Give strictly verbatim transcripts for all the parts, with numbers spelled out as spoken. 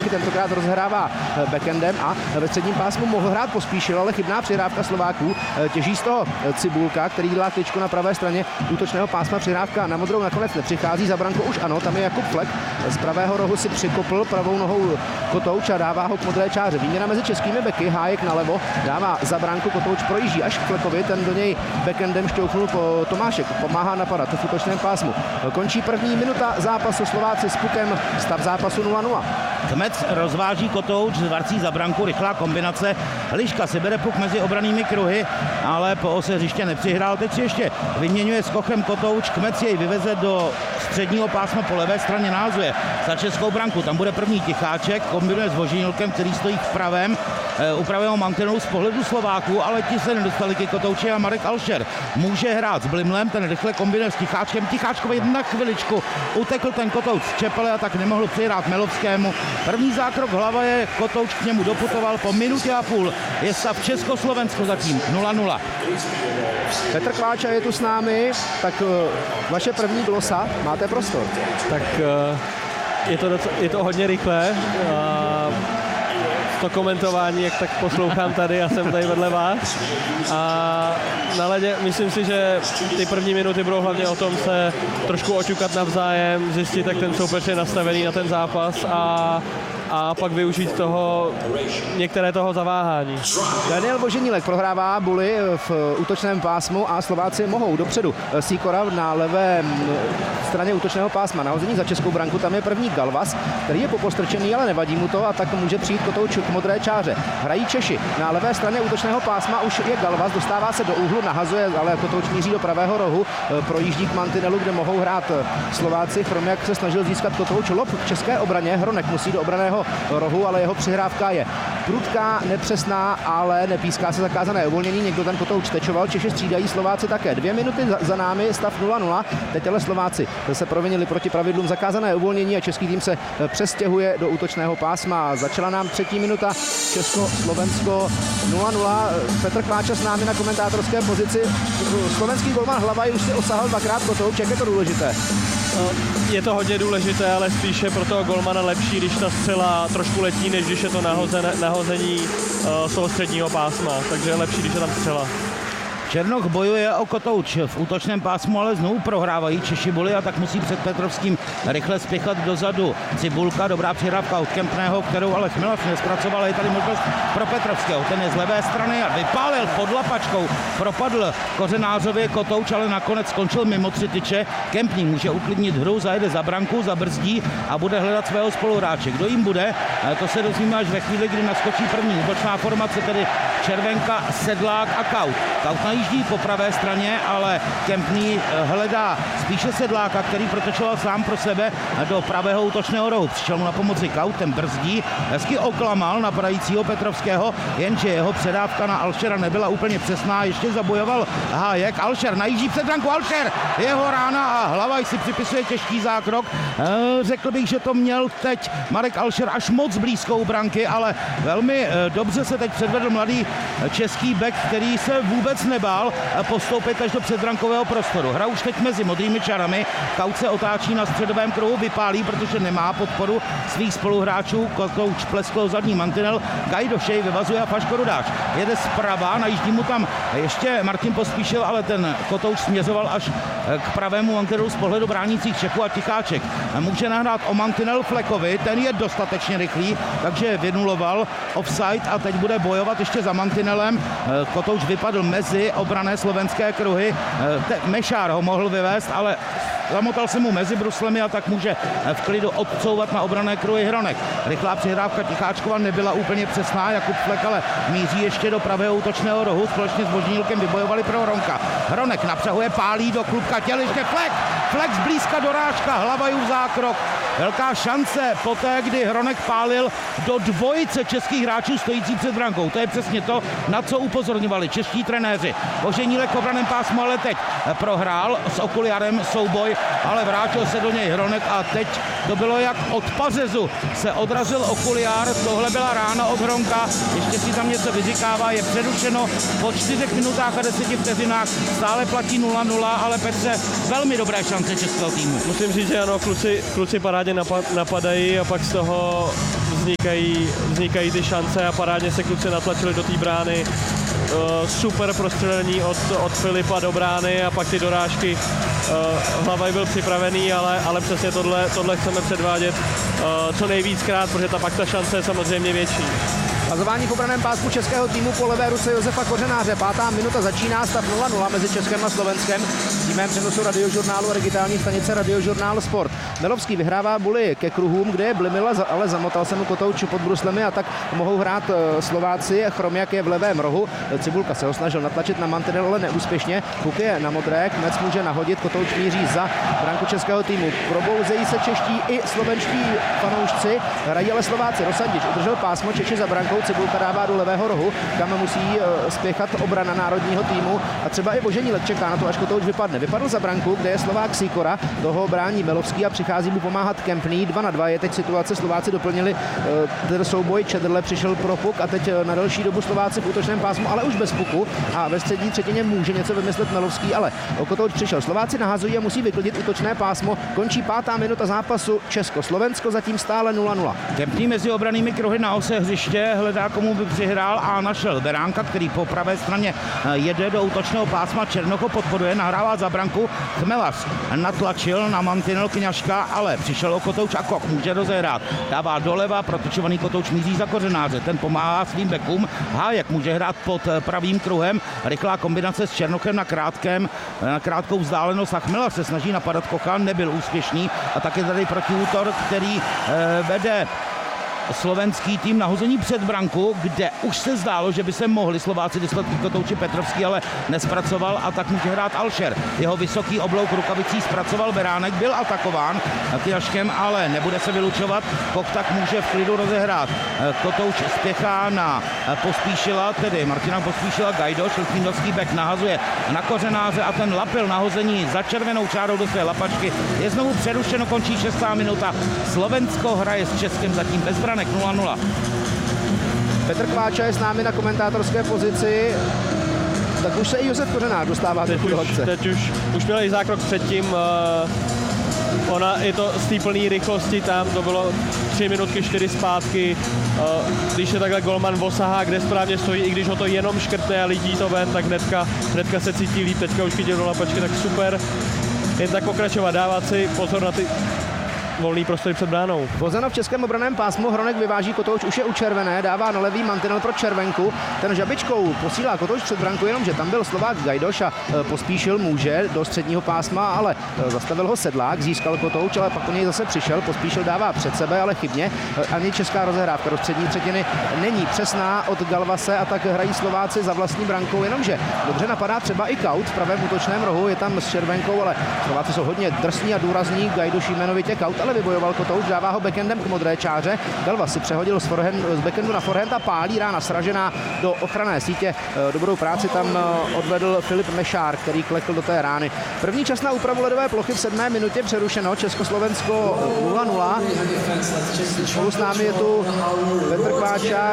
Čechy, tentokrát rozhrává backendem a ve středním pásmu mohl hrát Pospíšil, ale chybná přihrávka Slováků. Těží z toho Cibulka, který dělá kličku na pravé straně útočného pásma. Přihrávka na modrou nakonec nepřichází, za brankou už ano, tam je Jakub Flek. Z pravého rohu si přikopl pravou nohou Kotouč a dává ho k modré čáře. Výměna mezi českými beky, Hájek nalevo, dává za branku, Kotouč projíždí až k Flekovi, ten do něj backendem šťouknul po Tomášek, pomáhá napadat v útočném pásmu. Končí první minuta zápasu, Slováci s pukem, stav zápasu nula nula. Kmec rozváží Kotouč, zvarcí za branku, rychlá kombinace. Liška si bere puk mezi obranými kruhy, ale po ose hřiště nepřihrál. Teď si ještě vyměňuje s Kochem Kotouč, Kmec jej vyveze do středního pásma po levé straně, nahazuje za českou branku. Tam bude první Ticháček, kombinuje s Vožinilkem, který stojí v pravém, e, u pravého mantinelu z pohledu Slováků, ale ti se nedostali ke Kotouči a Marek Alšer může hrát s Blimlem, ten rychle kombinuje s Ticháčkem. Ticháčkovi na chviličku utekl ten Kotouč z čepele a tak nemohl přihrát Melovskému. První zákrok hlava je, Kotouč k němu doputoval po minutě a půl. Je stav Československo zatím nula nula. Petr Kváča je tu s námi, tak vaše první glosa, máte prostor. Tak je to, je to hodně rychlé. To komentování, jak tak poslouchám tady, já jsem tady vedle vás. A na ledě myslím si, že ty první minuty budou hlavně o tom se trošku oťukat navzájem, zjistit, jak ten soupeř je nastavený na ten zápas a a pak využít toho, některé toho zaváhání. Daniel Voženílek prohrává buly v útočném pásmu a Slováci mohou dopředu. Sýkora na levé straně útočného pásma. Nahození za českou branku, tam je první Galvas, který je popostrčený, ale nevadí mu to a tak může přijít Kotouč k modré čáře. Hrají Češi. Na levé straně útočného pásma už je Galvas, dostává se do úhlu, nahazuje, ale Kotouč míří do pravého rohu, projíždí k mantinelu, kde mohou hrát Slováci. Chromiak se snažil získat Kotouč lob k české obraně, Hronek musí do obraného rohu, ale jeho přihrávka je prudká, nepřesná, ale nepíská se zakázané uvolnění. Někdo ten Kotouč tečoval, Češi střídají, Slováci také. Dvě minuty za, za námi, stav nula nula. Teď ale Slováci se provinili proti pravidlům zakázané uvolnění a český tým se přestěhuje do útočného pásma. Začala nám třetí minuta, Česko-Slovensko nula nula. Petr Kváča s námi na komentátorské pozici. Slovenský golman Hlavaj už si osahal dvakrát Kotouč, jak je to důležité? Je to hodně důležité, ale spíše pro toho golmana lepší, když ta střela trošku letí, než když je to nahozené, nahození uh, z toho středního pásma. Takže je lepší, když je tam střela. Černoch bojuje o Kotouč v útočném pásmu, ale znovu prohrávají Češi buly a tak musí před Petrovským rychle spěchat dozadu. Cibulka, dobrá přihrávka od Kempného, kterou ale Chmilař nespracoval. Je tady možnost pro Petrovského. Ten je z levé strany a vypálil pod lapačkou. Propadl Kořenářově Kotouč, ale nakonec skončil mimo tři tyče. Kempný může uklidnit hru, zajede za branku, zabrzdí a bude hledat svého spoluhráče. Kdo jim bude? To se dozvíme až ve chvíli, kdy naskočí první útočná formace, tedy Červenka, Sedlák a Kaut. Kaut najíždí po pravé straně, ale Kempný hledá spíše Sedláka, který protočoval sám pro sebe do pravého útočného rohu. Přišel mu na pomoci Kaut, ten brzdí, hezky oklamal napadajícího Petrovského, jenže jeho předávka na Alšera nebyla úplně přesná, ještě zabojoval Hájek. Alšer najíždí před branku, Alšer, jeho rána a Hlavaj si připisuje těžký zákrok. E, řekl bych, že to měl teď Marek Alšer až moc blízkou branky, ale velmi e, dobře se teď předvedl mladý český bek, který se vůbec nebál postoupit až do předbrankového prostoru. Hra už teď mezi modrými čarami, Kaut se otáčí na středovém kruhu, vypálí, protože nemá podporu svých spoluhráčů, Kotouč pleskl zadní mantinel, Gajdošej vyvazuje a Faško Rudáš jede zprava, najíždí mu tam ještě Martin Pospíšil, ale ten Kotouč směřoval až k pravému mantinelu z pohledu bránících Čechů a Ticháček může nahrát o mantinel Flekovi, ten je dostatečně rychlý, takže vynuloval offside a teď bude bojovat ještě za mantinelem. Kotouč vypadl mezi obrané slovenské kruhy, Mešár ho mohl vyvést, ale zamotal se mu mezi bruslemi a tak může v klidu odcouvat na obrané kruhy Hronek. Rychlá přihrávka Ticháčkova nebyla úplně přesná, Jakub Flek ale míří ještě do pravého útočného rohu, společně s Vožnílkem vybojovali pro Hronka. Hronek napřahuje, pálí do klubka těliště, Flek, Flek zblízka dorážka, Hlavajův zákrok. Velká šance poté, kdy Hronek pálil do dvojice českých hráčů stojící před brankou. To je přesně to, na co upozorňovali čeští trenéři. Voženílek v obraném pásmu ale teď prohrál s Okuliarem souboj, ale vrátil se do něj Hronek a teď to bylo jak od pařezu. Se odrazil Okuliar, tohle byla rána od Hronka, ještě si tam něco vyříkává, je přerušeno po čtyřech minutách a deseti vteřinách, stále platí nula nula, ale Petře, velmi dobré šance českého týmu. Musím říct, že ano, kluci, kluci parádně napadají a pak z toho vznikají, vznikají ty šance a parádně se kluci natlačili do té brány. Super prostřelení od, od Filipa do brány a pak ty dorážky. Hlavaj byl připravený, ale, ale přesně tohle, tohle chceme předvádět co nejvíckrát, protože ta pak ta šance je samozřejmě větší. Hazování v obraném pásmu českého týmu po levé ruce Josefa Kořenáře. Pátá minuta začíná, stav nula nula mezi Českem a Slovenskem. V přímém přenosu radiožurnálu a digitální stanice Radiožurnál Sport. Melovský vyhrává buly ke kruhům, kde je Blimila, ale zamotal se mu kotouč pod bruslemi a tak mohou hrát Slováci. Chromiak je v levém rohu. Cibulka se ho snažil natlačit na mantinel, ale neúspěšně. Puk je na modré, Kmec může nahodit, kotouč míří za branku českého týmu. Probouzejí se čeští i slovenští fanoušci. Hrají ale Slováci. Rosandič udržel pásmo, Češi za brankou. Cibulka dává do levého rohu, kam musí uh, spěchat obrana národního týmu a třeba i Boženílek čeká na to, až kotouč vypadne. Vypadl za branku, kde je Slovák Sýkora, toho brání Melovský a přichází mu pomáhat Kempný. dva na dva je teď situace, Slováci doplnili uh, ten souboj, Čedrle přišel pro puk a teď uh, na delší dobu Slováci v útočném pásmu, ale už bez puku a ve střední třetině může něco vymyslet Melovský, ale o kotouč přišel. Slováci nahazují a musí vyklidit útočné pásmo. Končí pátá minuta zápasu, Česko-Slovensko zatím stále nula nula. Kempný mezi obranými kruhy na ose hřiště hledá, komu by přihrál a našel Beránka, který po pravé straně jede do útočného pásma. Černoch ho podporuje, nahrává za branku. Chmelař natlačil na mantinel Kňažka, ale přišel o kotouč a Koch může rozehrát. Dává doleva, protočovaný kotouč míří za Kořenáře. Ten pomáhá svým bekům. Hájek může hrát pod pravým kruhem. Rychlá kombinace s Černochem na krátkém, na krátkou vzdálenost a Chmelař se snaží napadat Kocha, nebyl úspěšný a tak je tady protiútor, který eh, vede slovenský tým na hození před branku, kde už se zdálo, že by se mohli Slováci dostat k kotouči Petrovský, ale nespracoval a tak může hrát Alšer. Jeho vysoký oblouk rukavicí zpracoval Beránek, byl atakován Kňažkem, ale nebude se vylučovat. Koch tak může v klidu rozehrát. Kotouč spěchá na Pospíšila, tedy Martina Pospíšila, Gajdoš, Lfindovský bek nahazuje na Kořenáře a ten Lapil na hození za červenou čárou do své lapačky je znovu přerušeno, končí šestá minuta. Slovensko hraje s Českem zatím bez branek nula nula. Petr Kváča je s námi na komentátorské pozici. Tak už se i Josef Kořenář dostává teď do hodce. Teď už, už měl i zákrok předtím. Uh, ona je to z té plné rychlosti tam, to bylo tři minutky, čtyři zpátky. Uh, když je takhle golman Vosahá, kde správně stojí, i když ho to jenom škrtne a lidí to ven, tak hnedka, hnedka se cítí líp. Teďka už chytil do lapačky, tak super. Jen tak pokračovat, dávat si pozor na ty volný prostor před bránou. Vozeno v českém obraném pásmu, Hronek vyváží, kotouč už je u červené, dává na levý mantinel pro červenku. Ten žabičkou posílá kotouč před branku, jenomže tam byl Slovák Gajdoš a e, Pospíšil může do středního pásma, ale e, zastavil ho Sedlák, získal kotouč, ale pak po něj zase přišel, Pospíšil dává před sebe, ale chybně. E, ani česká rozehrávka do střední třetiny není přesná od Galvase a tak hrají Slováci za vlastní brankou, jenomže dobře napadá třeba i Kaut v pravém útočném rohu, je tam s červenkou, ale Slováci jsou hodně drsní a důrazní, Gajdoš jmenovitě, Kaut ale vybojoval kotouč, dává ho backendem k modré čáře. Galvas si přehodil z, forehand, z backendu na forehand a pálí, rána sražená do ochranné sítě. Dobrou práci tam odvedl Filip Mešár, který klekl do té rány. První čas na úpravu ledové plochy v sedmé minutě přerušeno. Československo nula nula. Spolu s námi je tu Petr Kváča.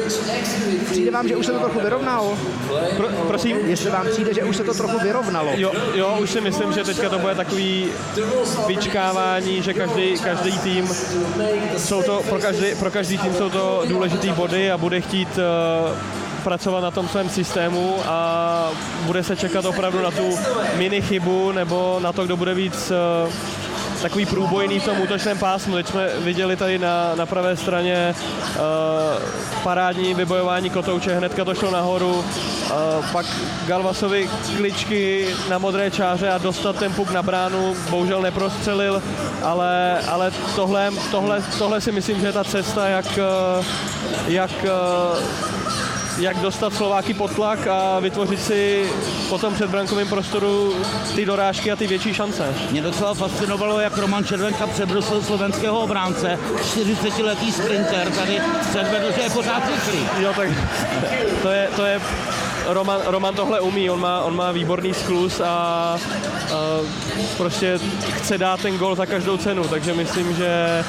Přijde vám, že už se to trochu vyrovnalo? Pro, prosím? Jestli vám přijde, že už se to trochu vyrovnalo? Jo, jo, už si myslím, že teďka to bude takový vyčkávání, že každý, každý tým jsou to, pro každý, pro každý tým jsou to důležitý body a bude chtít uh, pracovat na tom svém systému a bude se čekat opravdu na tu mini chybu nebo na to, kdo bude víc uh, takový průbojný v tom útočném pásmu. Teď jsme viděli tady na, na pravé straně uh, parádní vybojování kotouče, hnedka to šlo nahoru, uh, pak Galvasovi kličky na modré čáře a dostat ten puk na bránu, bohužel neprostřelil, ale, ale tohle, tohle, tohle si myslím, že je ta cesta, jak, uh, jak uh, jak dostat Slováky pod tlak a vytvořit si potom před brankovým prostoru ty dorážky a ty větší šance. Mě docela fascinovalo, jak Roman Červenka přebrusil slovenského obránce. čtyřicetiletý sprinter tady předvedl, že je pořád rychlý. Jo, tak to je, to je Roman, Roman tohle umí, on má, on má výborný skluz a, a prostě chce dát ten gól za každou cenu, takže myslím, že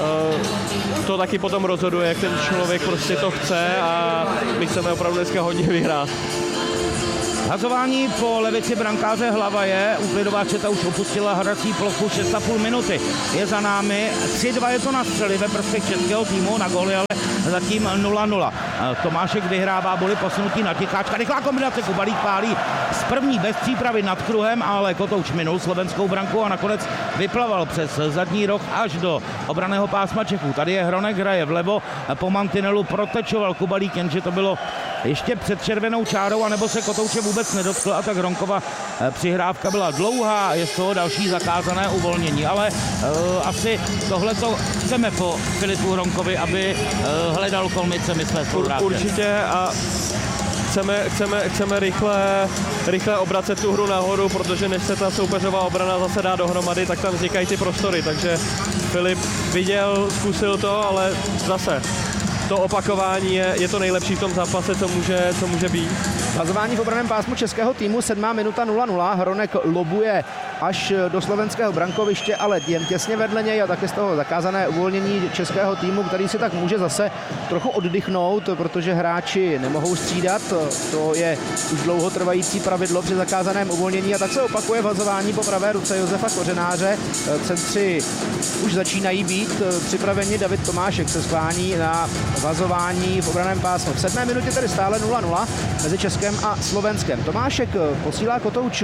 a, to taky potom rozhoduje, jak ten člověk prostě to chce a my chceme opravdu dneska hodně vyhrát. Hazování po levici brankáře Hlavaje, úklidová četa už opustila hrací plochu šest a půl minuty. Je za námi, tři dva je to na střely ve prospěch českého týmu, na góly ale zatím nula nula. Tomášek vyhrává body, posunutí na Ticháčka, rychlá kombinace, Kubalík pálí z první bez přípravy nad kruhem, ale Kotouč minul slovenskou branku a nakonec vyplaval přes zadní roh až do obranného pásma Čechů. Tady je Hronek, hraje vlevo, po mantinelu protečoval Kubalík, jenže to bylo ještě před červenou čárou, anebo se Kotouče vůbec nedotkl a tak Hronkova přihrávka byla dlouhá, je z toho další zakázané uvolnění, ale uh, asi tohleto chceme po Filipu Hronkovi, aby uh, hledal kolmice, my jsme spoluhráče. Určitě a chceme, chceme, chceme rychle, rychle obracet tu hru nahoru, protože než se ta soupeřová obrana zase dá dohromady, tak tam vznikají ty prostory, takže Filip viděl, zkusil to, ale zase to opakování je, je to nejlepší v tom zápase, co může, co může být. Hazování v obranném pásmu českého týmu, sedmá minuta nula nula. Hronek lobuje až do slovenského brankoviště, ale jen těsně vedle něj a také z toho zakázané uvolnění českého týmu, který si tak může zase trochu oddychnout, protože hráči nemohou střídat. To je už dlouhotrvající pravidlo při zakázaném uvolnění a tak se opakuje v hazování po pravé ruce Josefa Kořenáře. Centři už začínají být připraveni, David Tomášek se sklání na hazování v obranném pásmu. V sedmé minutě tedy stále nula nula mezi Českem a Slovenskem. Tomášek posílá Kotouč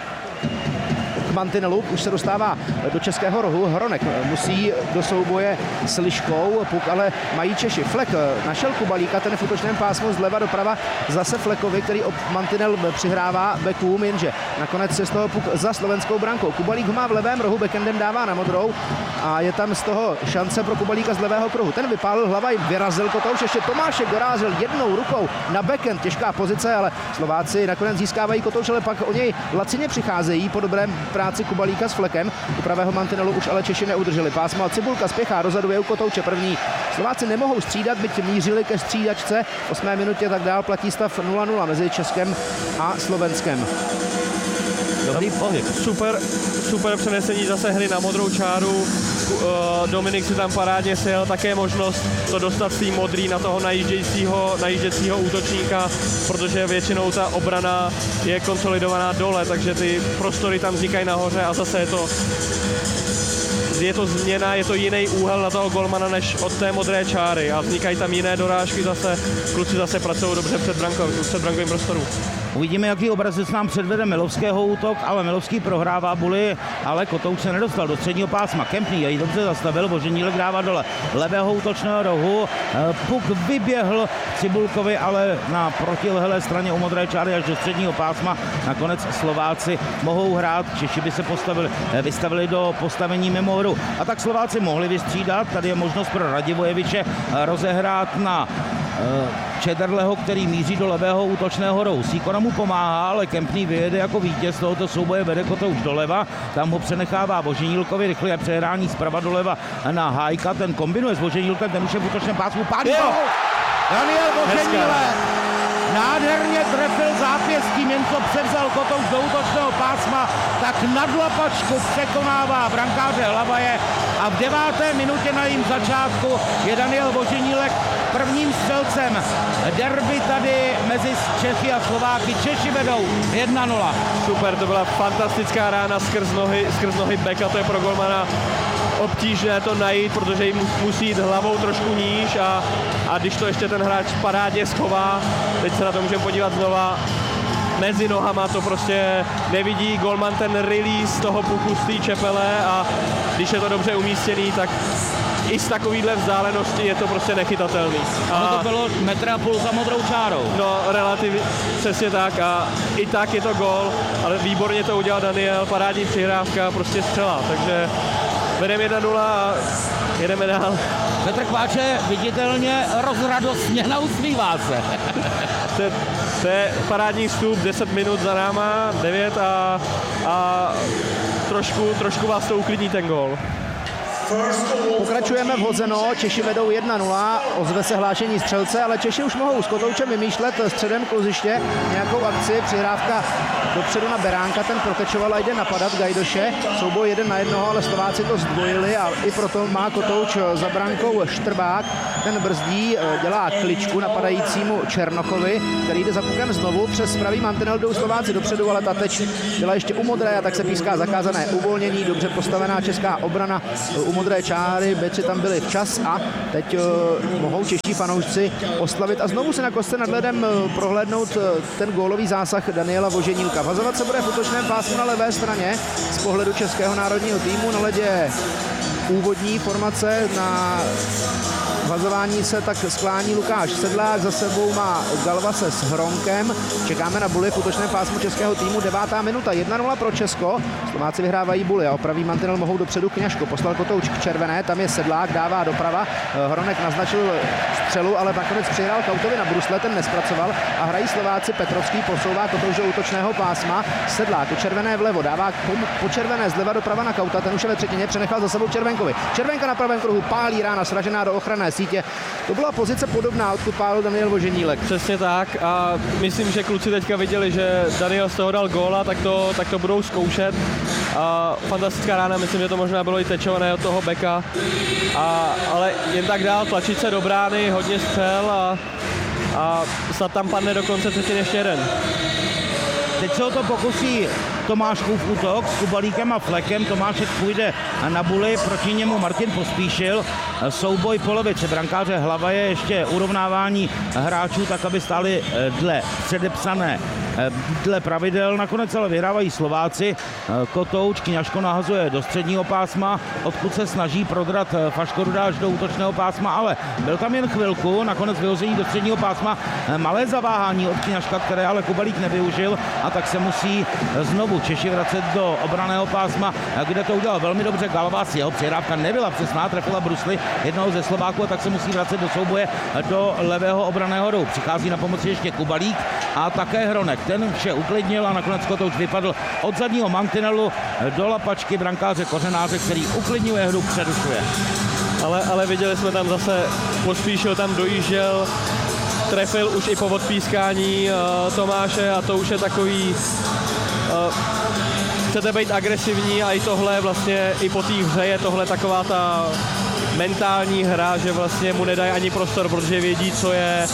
k mantinelu, už se dostává do českého rohu. Hronek musí do souboje s Liškou, puk ale mají Češi. Flek našel Kubalíka, ten v útočném pásmu zleva doprava zase Flekovi, který ob mantinel přihrává bekům, jenže nakonec je z toho puk za slovenskou brankou. Kubalík ho má v levém rohu, backendem dává na modrou a je tam z toho šance pro Kubalíka z levého kruhu. Ten vypálil, Hlava vyrazil Kotouč, ještě Tomášek dorazil jednou rukou na backend, těžká pozice, ale Slováci nakonec získávají Kotouč, ale pak o něj lacině přicházejí po dobrém práci Kubalíka s Flekem. U pravého mantinelu už ale Češi neudrželi pásmo. Cibulka spěchá dozadu, je u Kotouče první. Slováci nemohou střídat, byť mířili ke střídačce. V osmé minutě tak dál platí stav nula nula mezi Českem a Slovenskem. Dobrý pohyb. Super, super přenesení zase hry na modrou čáru. Dominik si tam parádně sjel, také možnost to dostat z té modrý na toho najíždějícího, najíždějícího útočníka, protože většinou ta obrana je konsolidovaná dole, takže ty prostory tam vznikají nahoře a zase je to je to změna, je to jiný úhel na toho golmana než od té modré čáry a vznikají tam jiné dorážky, zase kluci zase pracují dobře před brankou, před brankovým prostoru. Uvidíme, jaký obrazec nám předvede Milovského útok, ale Milovský prohrává buly, ale Kotouč se nedostal do středního pásma. Kempný jej dobře zastavil, Voženílek dává dole levého útočného rohu. Puk vyběhl Cibulkovi, ale na protilehlé straně u modré čáry až do středního pásma. Nakonec Slováci mohou hrát, Češi by se postavili, vystavili do postavení mimo hru. A tak Slováci mohli vystřídat, tady je možnost pro Radivojeviče rozehrát na Čederleho, který míří do levého útočného rohu. Sýkora mu pomáhá, ale Kempný vyjede jako vítěz tohoto souboje, vede Kotouč doleva, tam ho přenechává Voženílkovi, rychlé přehrání zprava doleva na Hájka, ten kombinuje s Voženílkem, ten už je v útočném pásmu, pálí to! Daniel Voženílek nádherně trefil zápěstím, jen co převzal Kotouč do útočného pásma, tak nad lapačku překonává brankáře Hlavaje a v deváté minutě na jím začátku je Daniel Voženílek prvním střelcem. Derby tady mezi Čechy a Slováky. Češi vedou jedna nula. Super, to byla fantastická rána skrz nohy, skrz nohy beka, to je pro golmana obtížné to najít, protože jim musí jít hlavou trošku níž a, a když to ještě ten hráč parádně schová, teď se na to můžeme podívat znova, mezi nohama to prostě nevidí, golman ten release toho puku z té čepele a když je to dobře umístěný, tak i z takovýhle vzdálenosti je to prostě nechytatelný. A to bylo metr a půl za modrou čárou. No, relativně přesně tak a i tak je to gól, ale výborně to udělal Daniel, parádní přihrávka, prostě střela, takže vedeme jedna nula a jedeme dál. Petr Kváče viditelně rozradostně nausmívá se. to, to je parádní vstup, deset minut za náma, devět a, a trošku, trošku vás to uklidní ten gól. Pokračujeme v hozeno, Češi vedou jedna nula, ozve se hlášení střelce, ale Češi už mohou s Kotoučem vymýšlet středem kluziště nějakou akci, přihrávka dopředu na Beránka, ten protečoval a jde napadat Gajdoše, souboj jeden na jednoho, ale Slováci to zdvojili a i proto má Kotouč za brankou Štrbák, ten brzdí, dělá kličku napadajícímu Černochovi, který jde za pukem znovu, přes pravý mantinel jdou Slováci dopředu, ale ta teč byla ještě u modré a tak se píská zakázané uvolnění, dobře postavená česká obrana u modré čáry, beci tam byli včas a teď uh, mohou čeští fanoušci oslavit a znovu se na kostce nad ledem uh, prohlédnout uh, ten gólový zásah Daniela Voženílka. Vazovat se bude v útočném pásmu na levé straně z pohledu českého národního týmu. Na ledě úvodní formace, na vazování se tak sklání Lukáš Sedlák, za sebou má Galvase s Hronkem. Čekáme na buly v útočném pásmu českého týmu, devátá minuta, jedna nula pro Česko. Slováci vyhrávají buly a o pravý mantinel mohou dopředu Kňažko. Poslal Kotouč k červené, tam je Sedlák, dává doprava. Hronek naznačil střelu, ale nakonec přihrál Kautovi na brusle, ten nespracoval a hrají Slováci. Petrovský posouvá Kotouč do útočného pásma. Sedlák u červené vlevo, dává po červené zleva doprava na Kauta, ten už je ve třetině, přenechal za sebou Červenkovi. Červenka na pravém kruhu, pálí rána, sražená do ochranné sítě. To byla pozice podobná, odkud pálil Daniel Voženílek. Přesně tak a myslím, že kluci teďka viděli, že Daniel z toho dal góla, tak to, tak to budou zkoušet. A fantastická rána, myslím, že to možná bylo i tečované od toho beka. A, ale jen tak dál, tlačit se do brány, hodně střel a, a snad tam padne do konce třetiny ještě jeden. Teď se o to pokusí Tomáškův útok s Kubalíkem a Flekem. Tomášek půjde na buly, proti němu Martin Pospíšil. Souboj po levici brankáře Hlava je ještě urovnávání hráčů, tak aby stáli dle předepsané dle pravidel. Nakonec ale vyhrávají Slováci. Kotouč, Kňažko nahazuje do středního pásma, odkud se snaží prodrat Faškoruda až do útočného pásma, ale byl tam jen chvilku, nakonec vyhození do středního pásma. Malé zaváhání od Kňažka, které ale Kubalík nevyužil a tak se musí znovu Češi vracet do obranného pásma, kde to udělal velmi dobře Galvas. Jeho přihrávka nebyla přesná, trefila brusly jednoho ze Slováků a tak se musí vracet do souboje do levého obranného rohu. Přichází na pomoc ještě Kubalík a také Hronek. Ten vše uklidnil a nakonec Kotouč vypadl od zadního mantinelu do lapačky brankáře Kořenáře, který uklidňuje hru, přerušuje. Ale, ale viděli jsme tam zase, Pospíšil tam dojížděl, trefil už i po odpískání uh, Tomáše a to už je takový... Uh, chcete být agresivní a i tohle vlastně, i po té hře je tohle taková ta mentální hra, že vlastně mu nedají ani prostor, protože vědí, co je,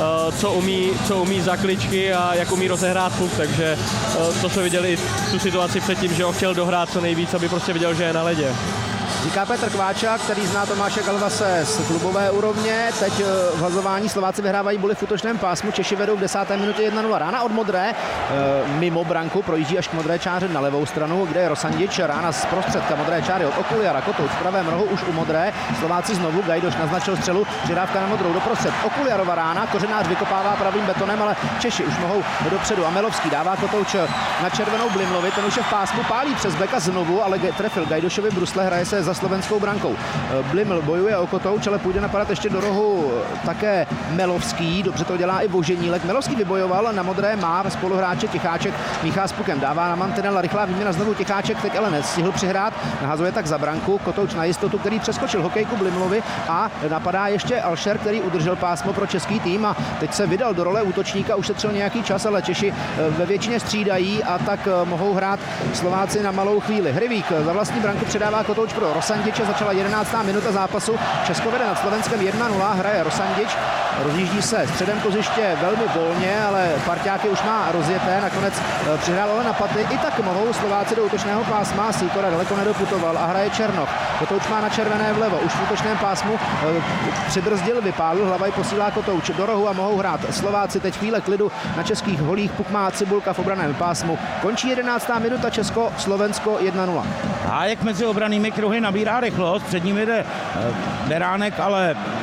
co umí, co umí za kličky a jak umí rozehrát puk, takže to jsme viděli tu situaci předtím, že ho chtěl dohrát co nejvíc, aby prostě viděl, že je na ledě. Říká Petr Kváča, který zná Tomáše Galvase z klubové úrovně. Teď v hazování Slováci vyhrávají buly v útočném pásmu. Češi vedou v desáté minutě jedna nula. Rána od modré, mimo branku, projíždí až k modré čáře na levou stranu, kde je Rosandič. Rána z prostředka modré čáry od Okuliara. Kotouč v pravém rohu už u modré. Slováci znovu, Gajdoš naznačil střelu, přidávka na modrou doprostřed. Okuliarova rána, Kořenář vykopává pravým betonem, ale Češi už mohou dopředu. Amelovský dává Kotouč na červenou Blimlovi, ten už je v pásmu, pálí přes beka znovu, ale trefil Gajdošovi brusle, hraje se za slovenskou brankou. Bliml bojuje o Kotouč, ale půjde napadat ještě do rohu také Melovský, dobře to dělá i Voženílek. Melovský vybojoval, na modré má spoluhráče Ticháček, míchá s pukem, dává na mantinel, rychlá výměna znovu Ticháček, teď ale nestihl přihrát, nahazuje tak za branku, Kotouč na jistotu, který přeskočil hokejku Blimlovi a napadá ještě Alšer, který udržel pásmo pro český tým a teď se vydal do role útočníka, ušetřil nějaký čas, ale Češi ve většině střídají a tak mohou hrát Slováci na malou chvíli. Hryvík za vlastní branku předává Kotouč pro Rosandiče, začala jedenáctá minuta zápasu. Česko vede nad Slovenskem jedna nula, hraje Rosandič, rozjíždí se středem koziště velmi volně, ale parťáky už má rozjeté, nakonec přihrál ale na paty. I tak mohou Slováci do útočného pásma, Sýkora daleko nedoputoval a hraje Černoch. Kotouč má na červené vlevo, už v útočném pásmu přibrzdil, vypálil, Hlava i posílá Kotouč do rohu a mohou hrát Slováci. Teď chvíle klidu na českých holích, puk má Cibulka v obranném pásmu. Končí jedenáctá minuta, Česko, Slovensko jedna nula. A jak mezi obrannými kruhy nabírá rychlost, před ním jde Beránek, ale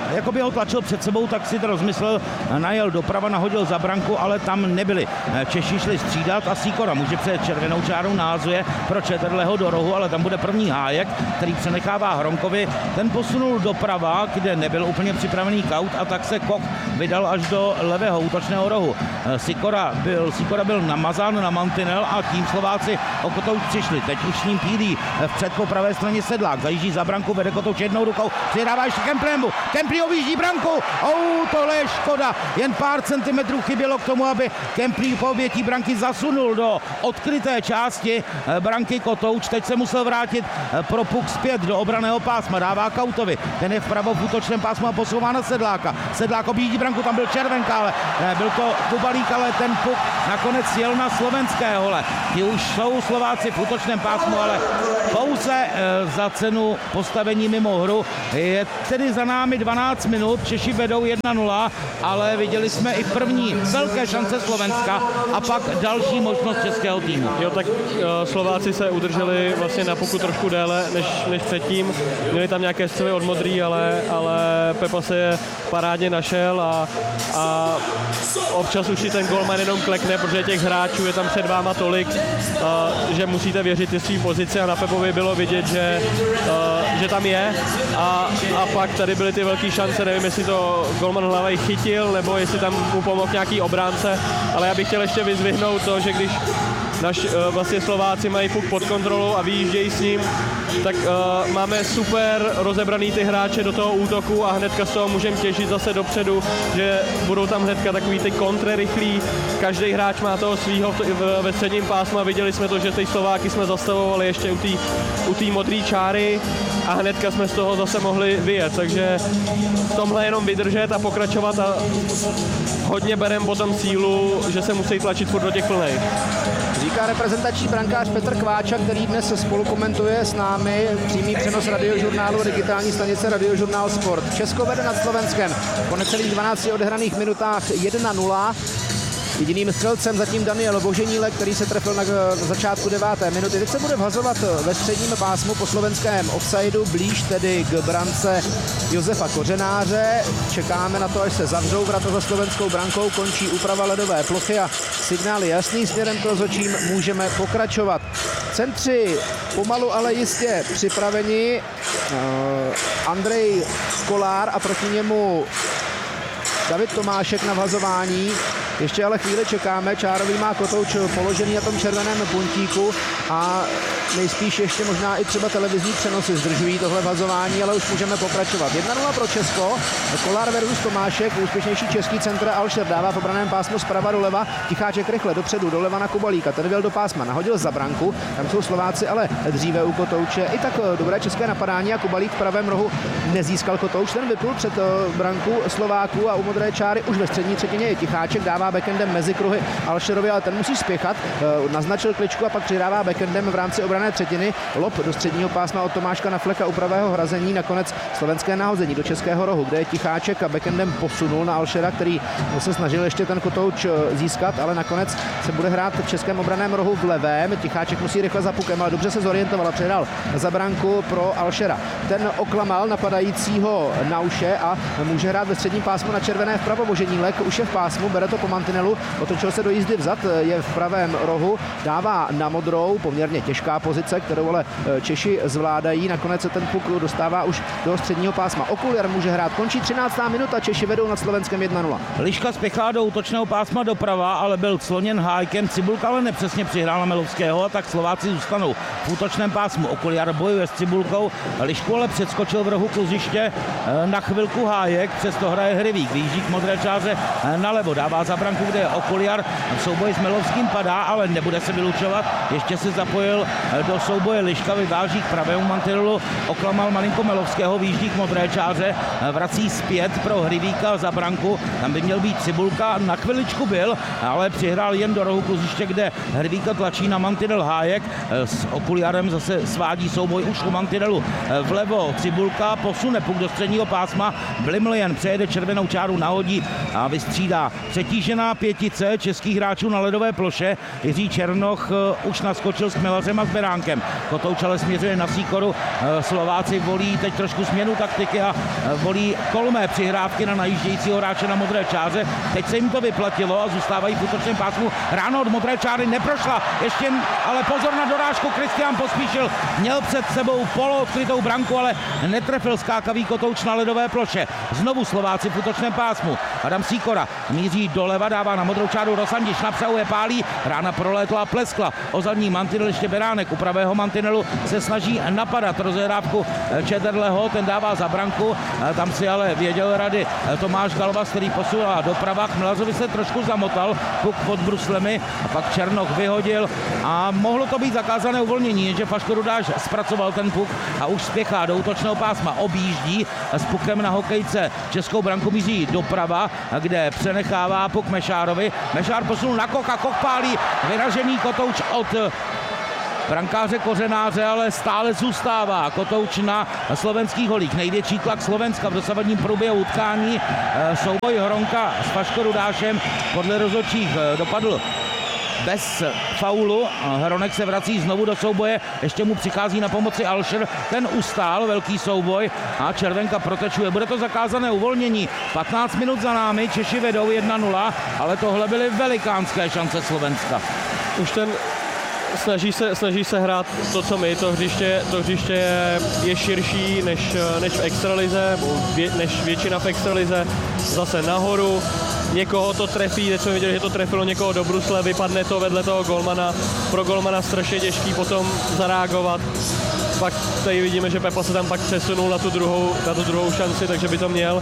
jakoby ho tlačil před sebou, tak si to rozmyslel, najel doprava, nahodil za branku, ale tam nebyli. Češi šli střídat a Sýkora může před červenou čárou, nahazuje pro Četerleho do rohu, ale tam bude první Hájek, který přenechává Hronkovi. Ten posunul doprava, kde nebyl úplně připravený kaut, a tak se Koch vydal až do levého útočného rohu. Sýkora byl, Sýkora byl namazán na mantinel a tím Slováci o Kotouč přišli. Teď už s ním pílí vpřed po pravé straně Sedlák. Zajíždí za branku, vede Kotouč jednou rukou, přidává ještě Kemplemu. Kempli objíždí branku. Ou, tohle je škoda. Jen pár centimetrů chybělo k tomu, aby Kempli po obětí branky zasunul do odkryté části branky Kotouč. Teď se musel vrátit pro puk zpět do obranného pásma. Dává Kautovi. Ten je vpravo v útočném pásmu a posouvá na Sedláka. Sedlák objíždí branku, tam byl Červenka, ale byl to Kubalík, ale ten puk nakonec jel na slovenské hole. Ti už jsou Slováci v útočném pásmu, ale pouze e, za cenu postavení mimo hru. Je tedy za námi dvanáct minut, Češi vedou jedna nula, ale viděli jsme i první velké šance Slovenska a pak další možnost českého týmu. Jo, tak e, Slováci se udrželi vlastně na puku trošku déle než, než předtím. Měli tam nějaké střely od Modrý, ale, ale Pepa se je parádně našel a, a občas už si ten golman jenom klekne, protože těch hráčů je tam před váma tolik, uh, že musíte věřit ty svý pozici a na Pepovi bylo vidět, že, uh, že tam je a, a pak tady byly ty velké šance, nevím, jestli to golman Hlavej chytil, nebo jestli tam mu pomohl nějaký obránce, ale já bych chtěl ještě vyzvihnout to, že když naš, uh, vlastně Slováci mají puk pod kontrolou a vyjíždějí s ním, tak uh, máme super rozebraný ty hráče do toho útoku a hnedka z toho můžeme těžit zase dopředu, že budou tam hnedka takový ty kontre rychlí, každý hráč má toho svýho ve středním pásmu a viděli jsme to, že ty Slováky jsme zastavovali ještě u té u té modré čáry a hnedka jsme z toho zase mohli vyjet, takže v tomhle jenom vydržet a pokračovat a hodně berem potom sílu, že se musí tlačit furt do těch plnej. Říká reprezentační brankář Petr Kváča, který dnes spolu komentuje s námi přímý přenos radiožurnálu digitální stanice Radiožurnál Sport. Česko vede nad Slovenskem po necelých dvanácti odehraných minutách jedna nula. Jediným střelcem zatím Daniel Boženílek, který se trefil na začátku deváté minuty. Teď se bude vhazovat ve středním pásmu po slovenském offsideu, blíž tedy k brance Josefa Kořenáře. Čekáme na to, až se zavřou vrata za slovenskou brankou, končí úprava ledové plochy a signál je jasný směrem k rozhodčím, můžeme pokračovat. Centři pomalu, ale jistě připraveni. Andrej Kolár a proti němu David Tomášek na vhazování. Ještě ale chvíli čekáme, Čárový má Kotouč položený na tom červeném puntíku a nejspíš ještě možná i třeba televizní přenosy zdržují tohle vhazování, ale už můžeme pokračovat. jedna nula pro Česko, Kolár versus Tomášek, úspěšnější český centr Alšer dává v obraném pásmu zprava doleva, Ticháček rychle dopředu, doleva na Kubalíka, ten byl do pásma, nahodil za branku, tam jsou Slováci ale dříve u Kotouče, i tak dobré české napadání a Kubalík v pravém rohu nezískal Kotouč, ten vyplul před branku Slováků a u modré čáry už ve střední třetině je Ticháček, dává backendem mezi kruhy Alšerovi, ale ten musí spěchat, naznačil kličku a pak přidává backendem v rámci obrané třetiny, lob do středního pásma od Tomáška na Fleka u pravého hrazení, nakonec slovenské nahození do českého rohu, kde je Ticháček a backendem posunul na Alšera, který se snažil ještě ten Kotouč získat, ale nakonec se bude hrát v českém obraném rohu v levém. Ticháček musí rychle za pukem, ale dobře se zorientoval a předal za branku pro Alšera. Ten oklamal napadajícího Nauše a může hrát ve středním pásmu na červené vpravo. Boženílek už je v pásmu, bere to po mantinelu, otočil se do jízdy vzad, je v pravém rohu, dává na modrou, poměrně těžká pozice, kterou ale Češi zvládají. Nakonec se ten puk dostává už do středního pásma. Okuliar může hrát. Končí třináctá minuta, Češi vedou nad Slovenskem jedna nula. Liška spěchá do útočného pásma doprava, ale byl cloněn Hájkem. Cibulka ale nepřesně přihrál na Melovského, a tak Slováci zůstanou v útočném pásmu. Okuliar bojuje s Cibulkou, Lišku ale předskočil v rohu kluziště na chvilku Hájek, přesto hraje Hrivík. Výjíždí k modré čáře nalevo, dává za branku, kde je Okuliar. V souboji s Melovským padá, ale nebude se vylučovat. Ještě se zapojil do souboje Liška, vyváží k pravému mantinelu, oklamal malinko Melovského, výjíždí k modré čáře, vrací zpět pro Hrivíka za branku, tam by měl být Cibulka, na chviličku byl, ale přihrál jen do rohu kluziště, kde Hrivíka tlačí na mantinel Hájek, s Okuliarem zase svádí souboj už u mantinelu vlevo, Cibulka posune puk do středního pásma, Bliml jen přejede červenou čáru nahodí a vystřídá. Přetížená pětice českých hráčů na ledové ploše. Jiří Černoch už naskočil s Chmelařem a s Beránkem. Kotouč ale směřuje na Sýkoru. Slováci volí teď trošku změnu taktiky a volí kolmé přihrávky na najíždějícího hráče na modré čáře. Teď se jim to vyplatilo a zůstávají v útočném pásmu. Ráno od modré čáry neprošla. Ještě ale pozor na dorážku. Kristián Pospíšil měl před sebou poloodkrytou branku, ale netrefil skákavý Kotouč na ledové ploše. Znovu Slováci v útočném pásmu. Adam Sýkora míří doleva, dává na modrou čáru Rosandiš, napsahuje, pálí. Rána prolétla a pleskla. O zadní mantinel ještě Beránek. U pravého mantinelu se snaží napadat rozehrávku Čederleho, ten dává za branku. Tam si ale věděl rady Tomáš Galvas, který posouvá doprava. Chmelařovi se trošku zamotal, puk pod bruslemi a pak Černoch vyhodil a mohlo to být zakázané uvolnění, jenže Faško Rudáš zpracoval ten puk a už spěchá do útočného pásma, objíždí s pukem na hokejce. Českou branku míří doprava, kde přenechává puk Mešárovi. Mešár posunul na Kocha, Koch pálí, vyražený Kotouč od brankáře Kořenáře, ale stále zůstává Kotouč na slovenských holích. Největší tlak Slovenska v dosavadním průběhu utkání. Souboj Hronka s Faško Rudášem podle rozhodčích dopadl bez faulu. Hronek se vrací znovu do souboje, ještě mu přichází na pomoci Alšer, ten ustál velký souboj a červenka protečuje. Bude to zakázané uvolnění. patnáct minut za námi, Češi vedou jedna nula, ale tohle byly velikánské šance Slovenska. Už ten Snaží se, snaží se hrát to, co my. To hřiště, to hřiště je, je širší než, než v extralize, vě, než většina v extralize. Zase nahoru, někoho to trefí, teď jsme viděli, že to trefilo někoho do brusle, vypadne to vedle toho golmana. Pro golmana strašně těžký potom zareagovat. Pak tady vidíme, že Pepa se tam pak přesunul na tu druhou, na tu druhou šanci, takže by to měl.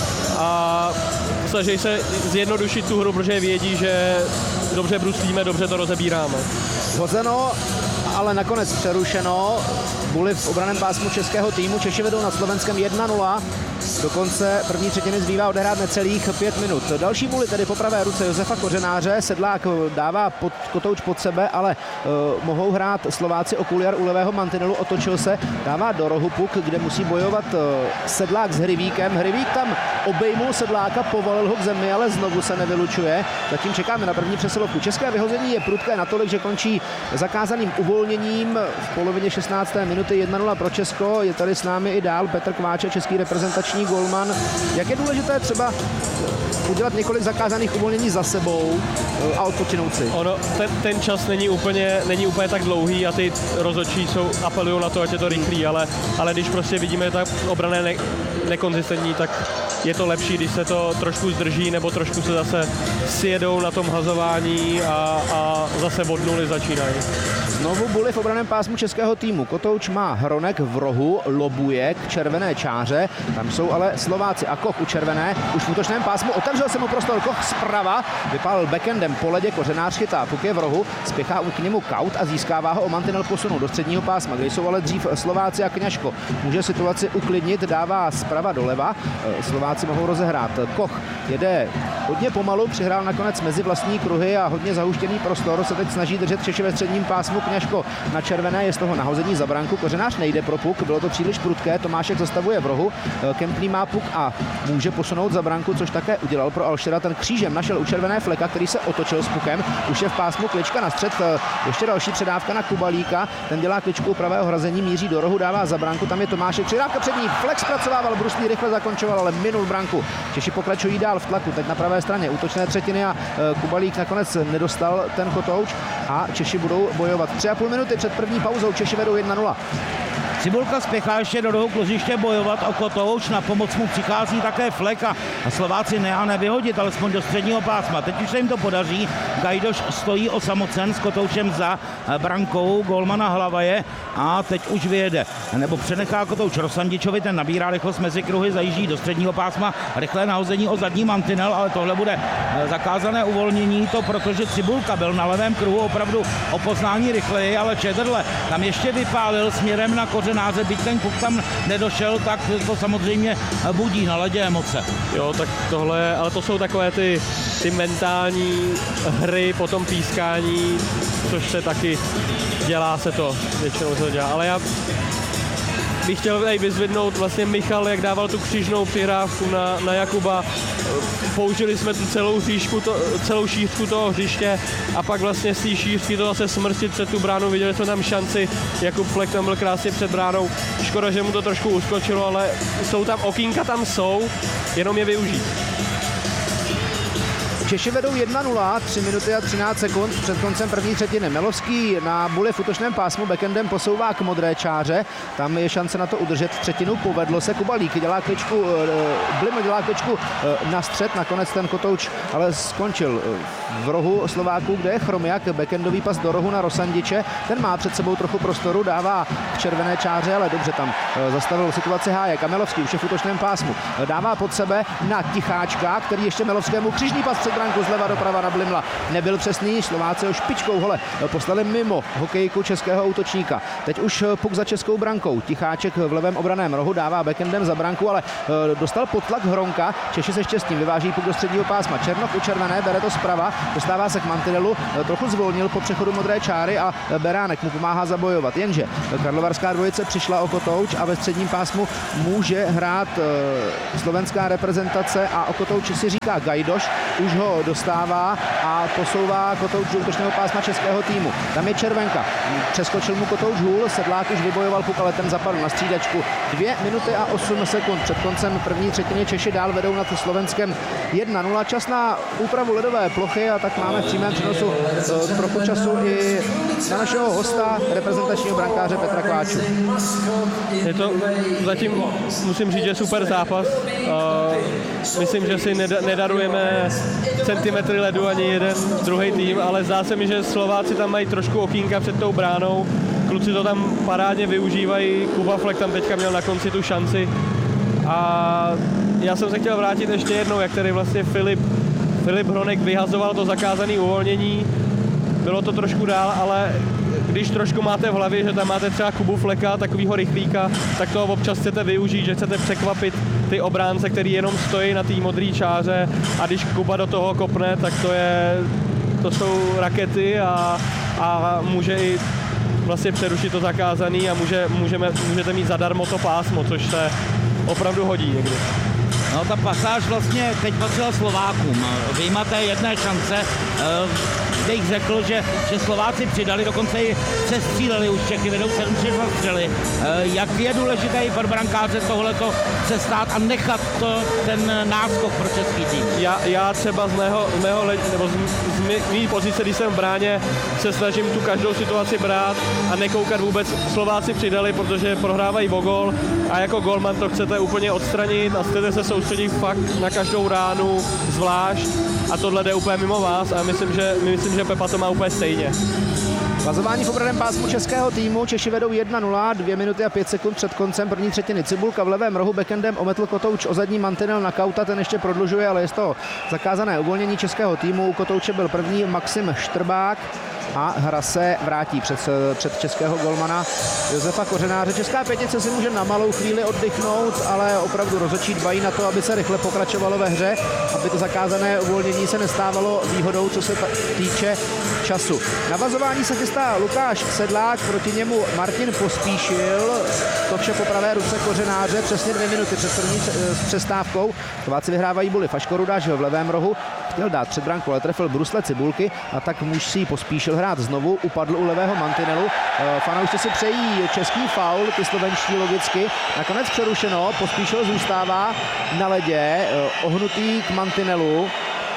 A snaží se zjednodušit tu hru, protože vědí, že dobře bruslíme, dobře to rozebíráme. Hozeno, ale nakonec přerušeno. Buly v obraném pásmu českého týmu. Češi vedou nad Slovenskem jedna nula. Do konce první třetiny zbývá odehrát necelých pět minut. Další buly tedy po pravé ruce Josefa Kořenáře. Sedlák dává pod, Kotouč pod sebe, ale uh, mohou hrát Slováci o kuliar u levého mantinelu. Otočil se, dává do rohu puk, kde musí bojovat uh, Sedlák s Hrivíkem. Hrivík tam obejmul Sedláka, povalil ho k zemi, ale znovu se nevylučuje. Zatím čekáme na první přesilovku. České vyhození je prudké natolik, že končí zakázaným uvolněním v polovině šestnácté minuty. jedna nula pro Česko. Je tady s námi i dál Petr Kváče, český reprezentační golman. Jak je důležité třeba udělat několik zakázaných uvolnění za sebou a odpočinout si? Ono, ten, ten čas není úplně, není úplně tak dlouhý a ty rozhodčí jsou, apelují na to, ať je to rychlý, ale, ale když prostě vidíme, že ta obrana je ne, nekonzistentní, tak je to lepší, když se to trošku zdrží nebo trošku se zase sjedou na tom hazování a, a zase od nuly začínají. Znovu buly v obraném pásmu českého týmu. Kotouč má Hronek v rohu, lobuje k červené čáře. Tam jsou ale Slováci a Koch u červené. Už v útočném pásmu otevřel se mu prostor. Koch zprava vypálil backendem po ledě, Kořenář chytá, puk je v rohu, spěchá k němu Kaut a získává ho, o mantinel posunul do středního pásma, kde jsou ale dřív Slováci a Kňažko. Může situaci uklidnit, dává zprava doleva. Slováci mohou rozehrát. Koch jede hodně pomalu, přihrál nakonec mezi vlastní kruhy a hodně zahuštěný prostor se teď snaží držet Češi ve středním pásmu. Kňažko na červené, je z toho nahození za branku. Kořenář nejde pro puk, bylo to příliš prudké, Tomášek zastavuje v rohu. Kempný má puk a může posunout za branku, což také udělal pro Alšera. Ten křížem našel u červené Fleka, který se otočil s pukem. Už je v pásmu, Klička na střed, ještě další předávka na Kubalíka. Ten dělá Kličku u pravého hrazení, míří do rohu, dává za branku, tam je Tomášek, předávka před ní, Flek zpracovával, Bruslí rychle zakončoval, ale minul branku. Češi pokračují dál v tlaku, teď na pravé straně útočné třetiny a Kubalík nakonec nedostal ten Kotouč a Češi budou bojovat. Tři a půl minuty před první pauzou, Češi vedou jedna nula. Cibulka spěchá ještě do rohu kloziště bojovat o Kotouč, na pomoc mu přichází také Flek a Slováci ne a nevyhodit, alespoň do středního pásma. Teď už se jim to podaří, Gajdoš stojí osamocen s Kotoučem za brankou, golmana Hlavaje a teď už vyjede. Nebo přenechá Kotouč Rosandičovi, ten nabírá rychlost mezi kruhy, zajíždí do středního pásma, rychlé nahození o zadní mantinel, ale tohle bude zakázané uvolnění, to protože Cibulka byl na levém kruhu opravdu o poznání rychleji, ale Čederle tam ještě vypálil směrem na Kořenáře, byť ten puk tam nedošel, tak to samozřejmě budí na ledě emoce. Jo, tak tohle, ale to jsou takové ty, ty mentální hry po tom pískání, což se taky dělá se to, většinou se to dělá, ale já bych chtěl tady vyzvednout vlastně Michal, jak dával tu křížnou přihrávku na, na Jakuba. použili jsme tu celou šířku, to, celou šířku toho hřiště a pak vlastně z té šířky to zase smrstit před tu bránu, viděli jsme tam šanci, Jakub Flek tam byl krásně před bránou, škoda, že mu to trošku uskočilo, ale jsou tam, okýnka tam jsou, jenom je využít. Češi vedou jedna nula, tři minuty a třináct sekund před koncem první třetiny. Melovský na Buli v útočném pásmu backendem posouvá k modré čáře. Tam je šance na to udržet třetinu. Povedlo se. Kubalík dělá kličku, Bliml dělá kličku na střed. Nakonec ten kotouč ale skončil v rohu Slováků, kde je Chromiak. Backendový pas do rohu na Rosandiče. Ten má před sebou trochu prostoru, dává k červené čáře, ale dobře tam zastavil situaci Hájek. A Melovský už je v útočném pásmu. Dává pod sebe na Ticháčka, který ještě Melovskému křižný pas před branku zleva doprava na Blimla. Nebyl přesný, Slováci ho špičkou hole poslali mimo hokejku českého útočníka. Teď už puk za českou brankou. Ticháček v levém obraném rohu dává backendem za branku, ale dostal potlak Hronka. Češi se štěstím vyváží puk do středního pásma. Černoch u červené, bere to zprava, dostává se k mantinelu, trochu zvolnil po přechodu modré čáry a Beránek mu pomáhá zabojovat. Jenže karlovarská dvojice přišla o kotouč a ve středním pásmu může hrát slovenská reprezentace a o kotouči si říká Gajdoš. Už ho dostává a posouvá kotouč do útočného pásma českého týmu. Tam je červenka. Přeskočil mu kotouč hůl, Sedlák už vybojoval puk, ale ten zapadl na střídačku. Dvě minuty a osm sekund před koncem první třetiny. Češi dál vedou nad Slovenskem jedna nula. Čas na úpravu ledové plochy a tak máme v přímém přenosu trochu času i na našeho hosta, reprezentačního brankáře Petra Kváču. Je to zatím, musím říct, že super zápas. Uh, myslím, že si nedarujeme centimetry ledu ani jeden druhý tým, ale zdá se mi, že Slováci tam mají trošku okýnka před tou bránou. Kluci to tam parádně využívají. Kuba Flek tam teďka měl na konci tu šanci. A já jsem se chtěl vrátit ještě jednou, jak tady vlastně Filip, Filip Hronek vyhazoval to zakázané uvolnění. Bylo to trošku dál, ale když trošku máte v hlavě, že tam máte třeba Kubu Fleka, takovýho rychlíka, tak to občas chcete využít, že chcete překvapit ty obránce, který jenom stojí na té modré čáře a když Kuba do toho kopne, tak to je, to jsou rakety a, a může i vlastně přerušit to zakázaný a může, můžeme, můžete mít zadarmo to pásmo, což se opravdu hodí někdy. No ta pasáž vlastně teď patřila Slovákům. Vyjma té jedné šance, kde jich řekl, že, že Slováci přidali, dokonce i přestříleli, už Čechy vedou sedm šest na střely. Jak je důležité i pro brankáře tohleto přestát a nechat to, ten náskok pro český tým? Já, já třeba z mého, z mého nebo z, z mý pozice, když jsem v bráně, se snažím tu každou situaci brát a nekoukat vůbec. Slováci přidali, protože prohrávají o gól a jako golman to chcete úplně odstranit a chcete se soustředit fakt na každou ránu zvlášť a tohle jde úplně mimo vás a myslím, že, myslím, že Pepa to má úplně stejně. Vazování v obraném pásmu českého týmu. Češi vedou jedna nula, dvě minuty a pět sekund před koncem první třetiny. Cibulka v levém rohu backendem ometl kotouč o zadní mantinel na Kauta, ten ještě prodlužuje, ale je to zakázané uvolnění českého týmu. U kotouče byl první Maxim Štrbák a hra se vrátí před, před českého golmana Josefa Kořenáře. Česká pětice si může na malou chvíli oddychnout, ale opravdu rozhodčí dbají na to, aby se rychle pokračovalo ve hře, aby to zakázané uvolnění se nestávalo výhodou, co se týče času. Na vazování se chystá Lukáš Sedlák, proti němu Martin Pospíšil, to vše po pravé ruce Kořenáře, přesně dvě minuty před první přestávkou. Slováci vyhrávají Buli. Faško Rudáš v levém rohu chtěl dát před branku, ale trefil brusle Cibulky a tak musí Pospíšil hrát znovu, upadl u levého mantinelu. Fanoušci si přejí český faul, ty slovenští logicky. Nakonec přerušeno, Pospíšil zůstává na ledě, ohnutý k mantinelu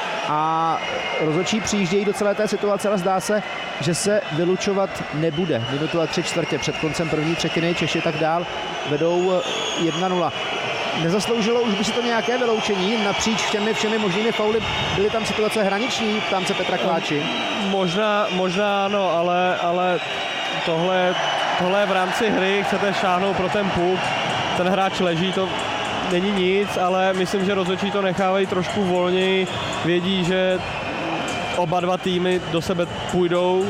a rozhodčí přijíždějí do celé té situace, ale zdá se, že se vylučovat nebude. Minutu a tři čtvrtě před koncem první třetiny, Češi tak dál vedou jedna nula. Nezasloužilo už by si to nějaké vyloučení napříč těmi všemi možnými fauly? Byly tam situace hraniční, ptám se Petra Kváči. Možná, možná ano, ale, ale tohle, tohle v rámci hry, chcete šáhnout pro ten puk, ten hráč leží, to není nic, ale myslím, že rozhodčí to nechávají trošku volněji, vědí, že oba dva týmy do sebe půjdou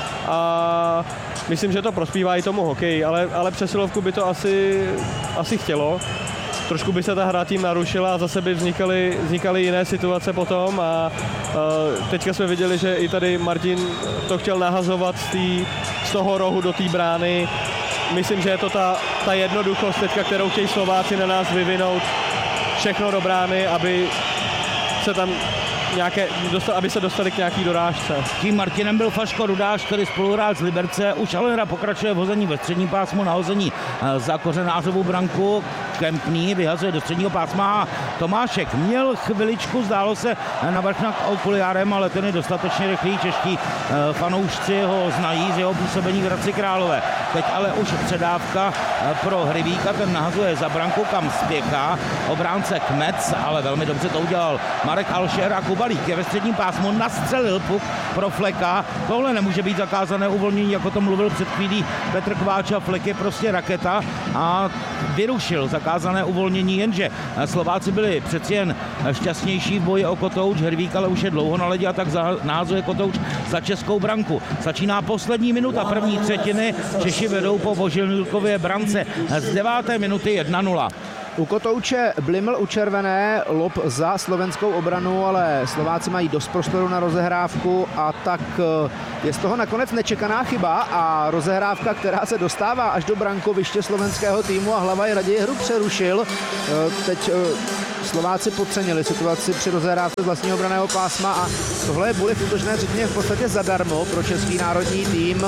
a myslím, že to prospívá i tomu hokeji, ale, ale přesilovku by to asi, asi chtělo. Trošku by se ta hra tím narušila a zase by vznikaly, vznikaly jiné situace potom a uh, teďka jsme viděli, že i tady Martin to chtěl nahazovat z, tý, z toho rohu do té brány. Myslím, že je to ta, ta jednoduchost teďka, kterou chtějí Slováci na nás vyvinout všechno do brány, aby se tam nějaké, dostal, aby se dostali k nějaký dorážce. Tím Martinem byl Faško Rudáš, který spoluhrál z Liberce, už ale pokračuje v hození ve středním pásmu, na hození za Kořenářovou branku. Kempný vyhazuje do středního pásma. Tomášek měl chviličku, zdálo se, navrch nad okuliárem, ale ten je dostatečně rychlý. Čeští fanoušci ho znají z jeho působení v Hradci Králové. Teď ale už předávka pro Hryvíka, ten nahazuje za branku, kam spěchá obránce Kmec, ale velmi dobře to udělal Marek Alšer a Kubalík je ve středním pásmu, nastřelil puk pro Fleka. Tohle nemůže být zakázané uvolnění, jako to mluvil před chvílí Petr Kváča. Flek je prostě raketa a vyrušil zakázané uvolnění, jenže Slováci byli přeci jen šťastnější v boji o kotouč. Hervík ale už je dlouho na ledě a tak nahazuje kotouč za českou branku. Začíná poslední minuta první třetiny. Češi vedou po Vožilníkově brance z deváté minuty jedna nula. U kotouče Bliml u červené, lob za slovenskou obranu, ale Slováci mají dost prostoru na rozehrávku a tak je z toho nakonec nečekaná chyba a rozehrávka, která se dostává až do brankoviště slovenského týmu a Hlavaj raději hru přerušil. Teď Slováci podcenili situaci při rozehrávce z vlastního branného pásma a tohle je Buly v útočné třetině v podstatě zadarmo pro český národní tým,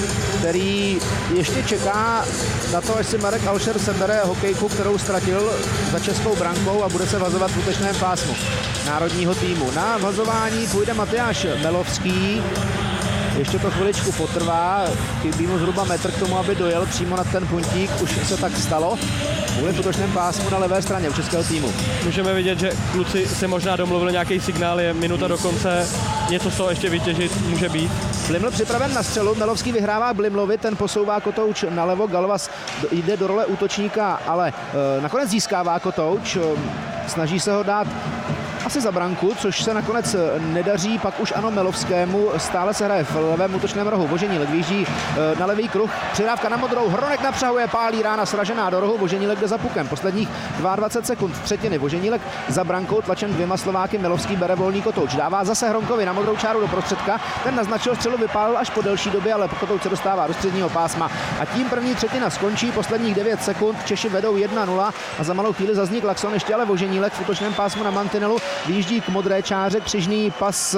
který ještě čeká na to, až si Marek Alšer sebere hokejku, kterou ztratil za českou brankou a bude se vazovat v útočném pásmu národního týmu. Na vazování půjde Matyáš Melovský. Ještě to chviličku potrvá, chybí mu zhruba metr k tomu, aby dojel přímo na ten puntík, už se tak stalo. Bude v útočném pásmu na levé straně u českého týmu. Můžeme vidět, že kluci si možná domluvili nějaký signál, je minuta do konce, něco z toho ještě vytěžit může být. Bliml připraven na střelu, Melovský vyhrává Blimlovi, ten posouvá kotouč nalevo, Galvas jde do role útočníka, ale e, nakonec získává kotouč, e, snaží se ho dát asi za branku, což se nakonec nedaří, pak už ano Melovskému, stále se hraje v levém útočném rohu, Voženílek vyjíždí na levý kruh, přidávka na modrou, Hronek napřahuje, pálí rána sražená do rohu, Voženílek jde za pukem, posledních dvacet dva sekund třetiny, Voženílek za brankou tlačen dvěma Slováky, Melovský bere volný kotouč, dává zase Hronkovi na modrou čáru do prostředka, ten naznačil střelu, vypálil až po delší době, ale kotouč se dostává do středního pásma a tím první třetina skončí, posledních devět sekund, Češi vedou jedna nula a za malou chvíli zazní klakson, ještě ale Voženílek v útočném pásmu na mantinelu vyjíždí k modré čáře, křižný pas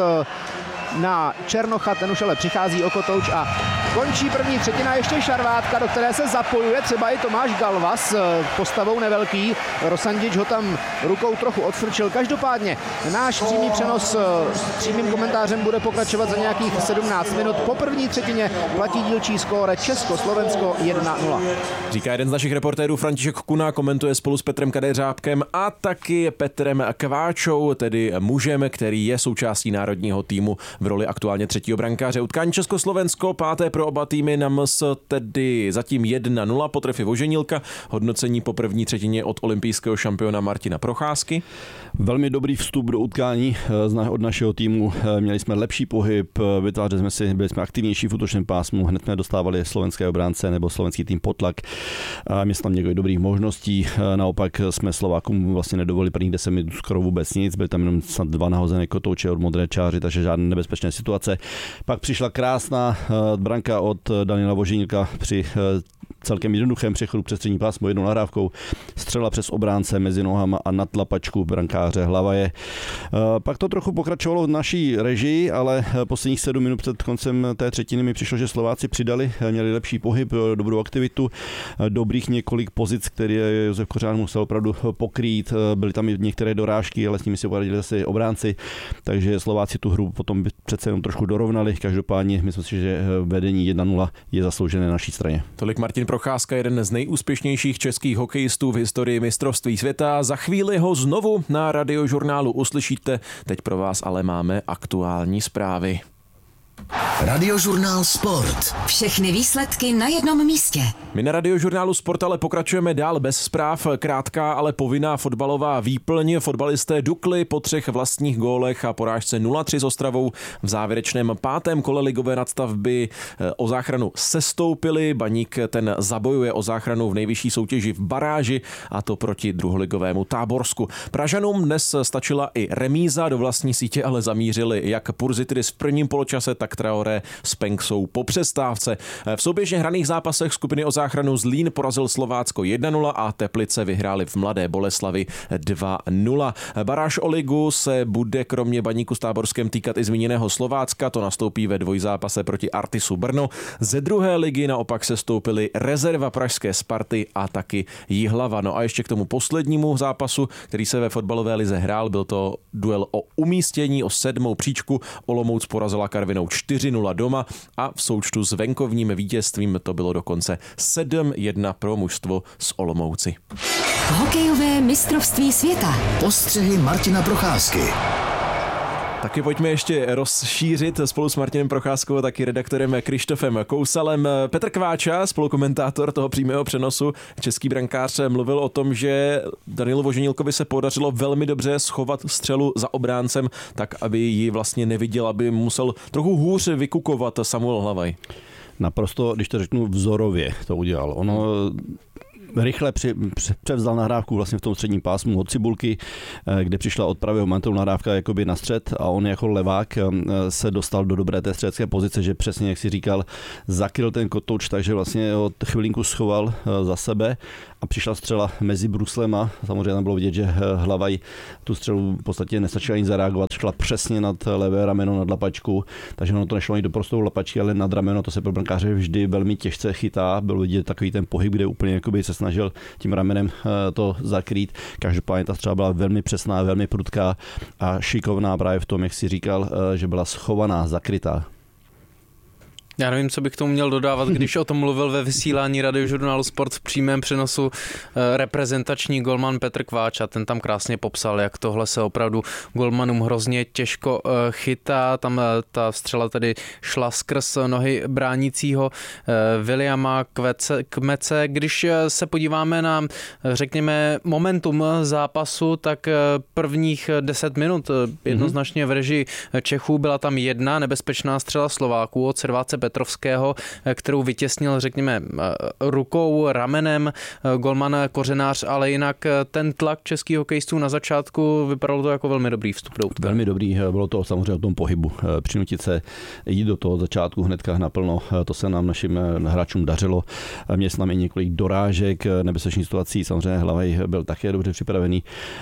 na Černocha, ten už ale přichází o kotouč a končí první třetina, ještě šarvátka, do které se zapojuje třeba i Tomáš Galvas, postavou nevelký, Rosandič ho tam rukou trochu odfrčil. Každopádně náš přímý přenos s přímým komentářem bude pokračovat za nějakých sedmnáct minut. Po první třetině platí dílčí skóre Česko-Slovensko jedna nula. Říká jeden z našich reportérů František Kuna, komentuje spolu s Petrem Kadeřábkem a taky Petrem Kváčou, tedy mužem, který je součástí národního týmu v roli aktuálně třetího brankáře. Utkání Československo, páté pro oba týmy na M S, tedy zatím jedna nula po trefě Voženílka. Hodnocení po první třetině od olympijského šampiona Martina Procházky. Velmi dobrý vstup do utkání od našeho týmu. Měli jsme lepší pohyb, vytvářeli jsme si, byli jsme aktivnější v útočném pásmu, hned jsme dostávali slovenské obránce nebo slovenský tým pod tlak. Měli jsme tam několik dobrých možností, naopak jsme Slovákům vlastně nedovolili prvních deset minut skoro vůbec nic, byly tam jenom snad dva nahozené kotouče od modré čáry, takže žádné nebezpečné situace. Pak přišla krásná branka od Daniela Voženílka při celkem jednoduchém přechodu přes střední pásmo jednou nahrávkou, střela přes obránce mezi nohama a na tlapačku brankáře Hlavaje. Pak to trochu pokračovalo v naší režii, ale posledních sedm minut před koncem té třetiny mi přišlo, že Slováci přidali, měli lepší pohyb, dobrou aktivitu, dobrých několik pozic, které Josef Kořán musel opravdu pokrýt. Byly tam i některé dorážky, ale s nimi si poradili zase obránci, takže Slováci tu hru potom přece jenom trošku dorovnali. Každopádně myslím si, že vedení jedna nula je zasloužené na naší straně. Tolik Martin Procházka, jeden z nejúspěšnějších českých hokejistů v historii mistrovství světa. Za chvíli ho znovu na Radiožurnálu uslyšíte. Teď pro vás ale máme aktuální zprávy. Radiožurnál Sport. Všechny výsledky na jednom místě. My na Radiožurnálu Sport ale pokračujeme dál bez zpráv. Krátká, ale povinná fotbalová výplň. Fotbalisté dukli po třech vlastních gólech a porážce nula tři s Ostravou v závěrečném pátém kole ligové nadstavby o záchranu sestoupili. Baník ten zabojuje o záchranu v nejvyšší soutěži v baráži, a to proti druholigovému Táborsku. Pražanům dnes stačila i remíza, do vlastní sítě ale zamířili jak Purzitidis v prvním poločase, tak Traoré s Penksou po přestávce. V souběžně hraných zápasech skupiny o záchranu Zlín porazil Slovácko jedna nula a Teplice vyhráli v Mladé Boleslavi dva nula. Baráž o ligu se bude kromě Baníku s Táborskem týkat i zmíněného Slovácka, to nastoupí ve dvojzápase proti Artisu Brno. Ze druhé ligy naopak se stoupily rezerva pražské Sparty a taky Jihlava. No a ještě k tomu poslednímu zápasu, který se ve fotbalové lize hrál, byl to duel o umístění, o sedmou příčku. Olomouc porazila Karvinou čtyři nula doma a v součtu s venkovním vítězstvím to bylo dokonce sedm jedna pro mužstvo z Olomouci. Hokejové mistrovství světa. Postřehy Martina Procházky. Taky pojďme ještě rozšířit spolu s Martinem Procházkou a taky redaktorem Krištofem Kousalem. Petr Kváča, spolukomentátor toho přímého přenosu, český brankář, mluvil o tom, že Danielu Voženílkovi se podařilo velmi dobře schovat střelu za obráncem, tak aby ji vlastně neviděl, aby musel trochu hůř vykukovat Samuel Hlavaj. Naprosto, když to řeknu, vzorově to udělal. Ono rychle při, převzal nahrávku vlastně v tom středním pásmu od Cibulky, kde přišla od pravého mantelu nahrávka jakoby na střed a on jako levák se dostal do dobré té středské pozice, že přesně, jak si říkal, zakryl ten kotouč, takže vlastně ho chvilinku schoval za sebe a přišla střela mezi bruslem a samozřejmě tam bylo vidět, že Hlavaj tu střelu v podstatě nestačila ani zareagovat, šla přesně nad levé rameno, nad lapačku, takže ono to nešlo ani do prostou lapačky, ale nad rameno, to se pro brankáře vždy velmi těžce chytá, bylo vidět takový ten pohyb, kde úplně jakoby se snažil tím ramenem to zakrýt. Každopádně ta střela byla velmi přesná, velmi prudká a šikovná právě v tom, jak si říkal, že byla schovaná, zakrytá. Já nevím, co bych k tomu měl dodávat, když o tom mluvil ve vysílání Radiožurnálu Sport v přímém přenosu reprezentační golman Petr Kváča. Ten tam krásně popsal, jak tohle se opravdu golmanům hrozně těžko chytá. Tam ta střela tedy šla skrz nohy bránícího Williama Kmece. Když se podíváme na, řekněme, momentum zápasu, tak prvních deset minut jednoznačně v režii Čechů byla tam jedna nebezpečná střela Slováků od Serváce Petrovského, kterou vytěsnil, řekněme, rukou, ramenem golman Kořenář, ale jinak ten tlak českých hokejistů na začátku vypadalo to jako velmi dobrý vstup do utkání. Velmi dobrý, bylo to samozřejmě o tom pohybu. Přinutit se jít do toho začátku hnedka naplno, to se nám našim hráčům dařilo. Měli jsme tam i několik dorážek, nebezpečných situací, samozřejmě Hlavaj byl také dobře připravený.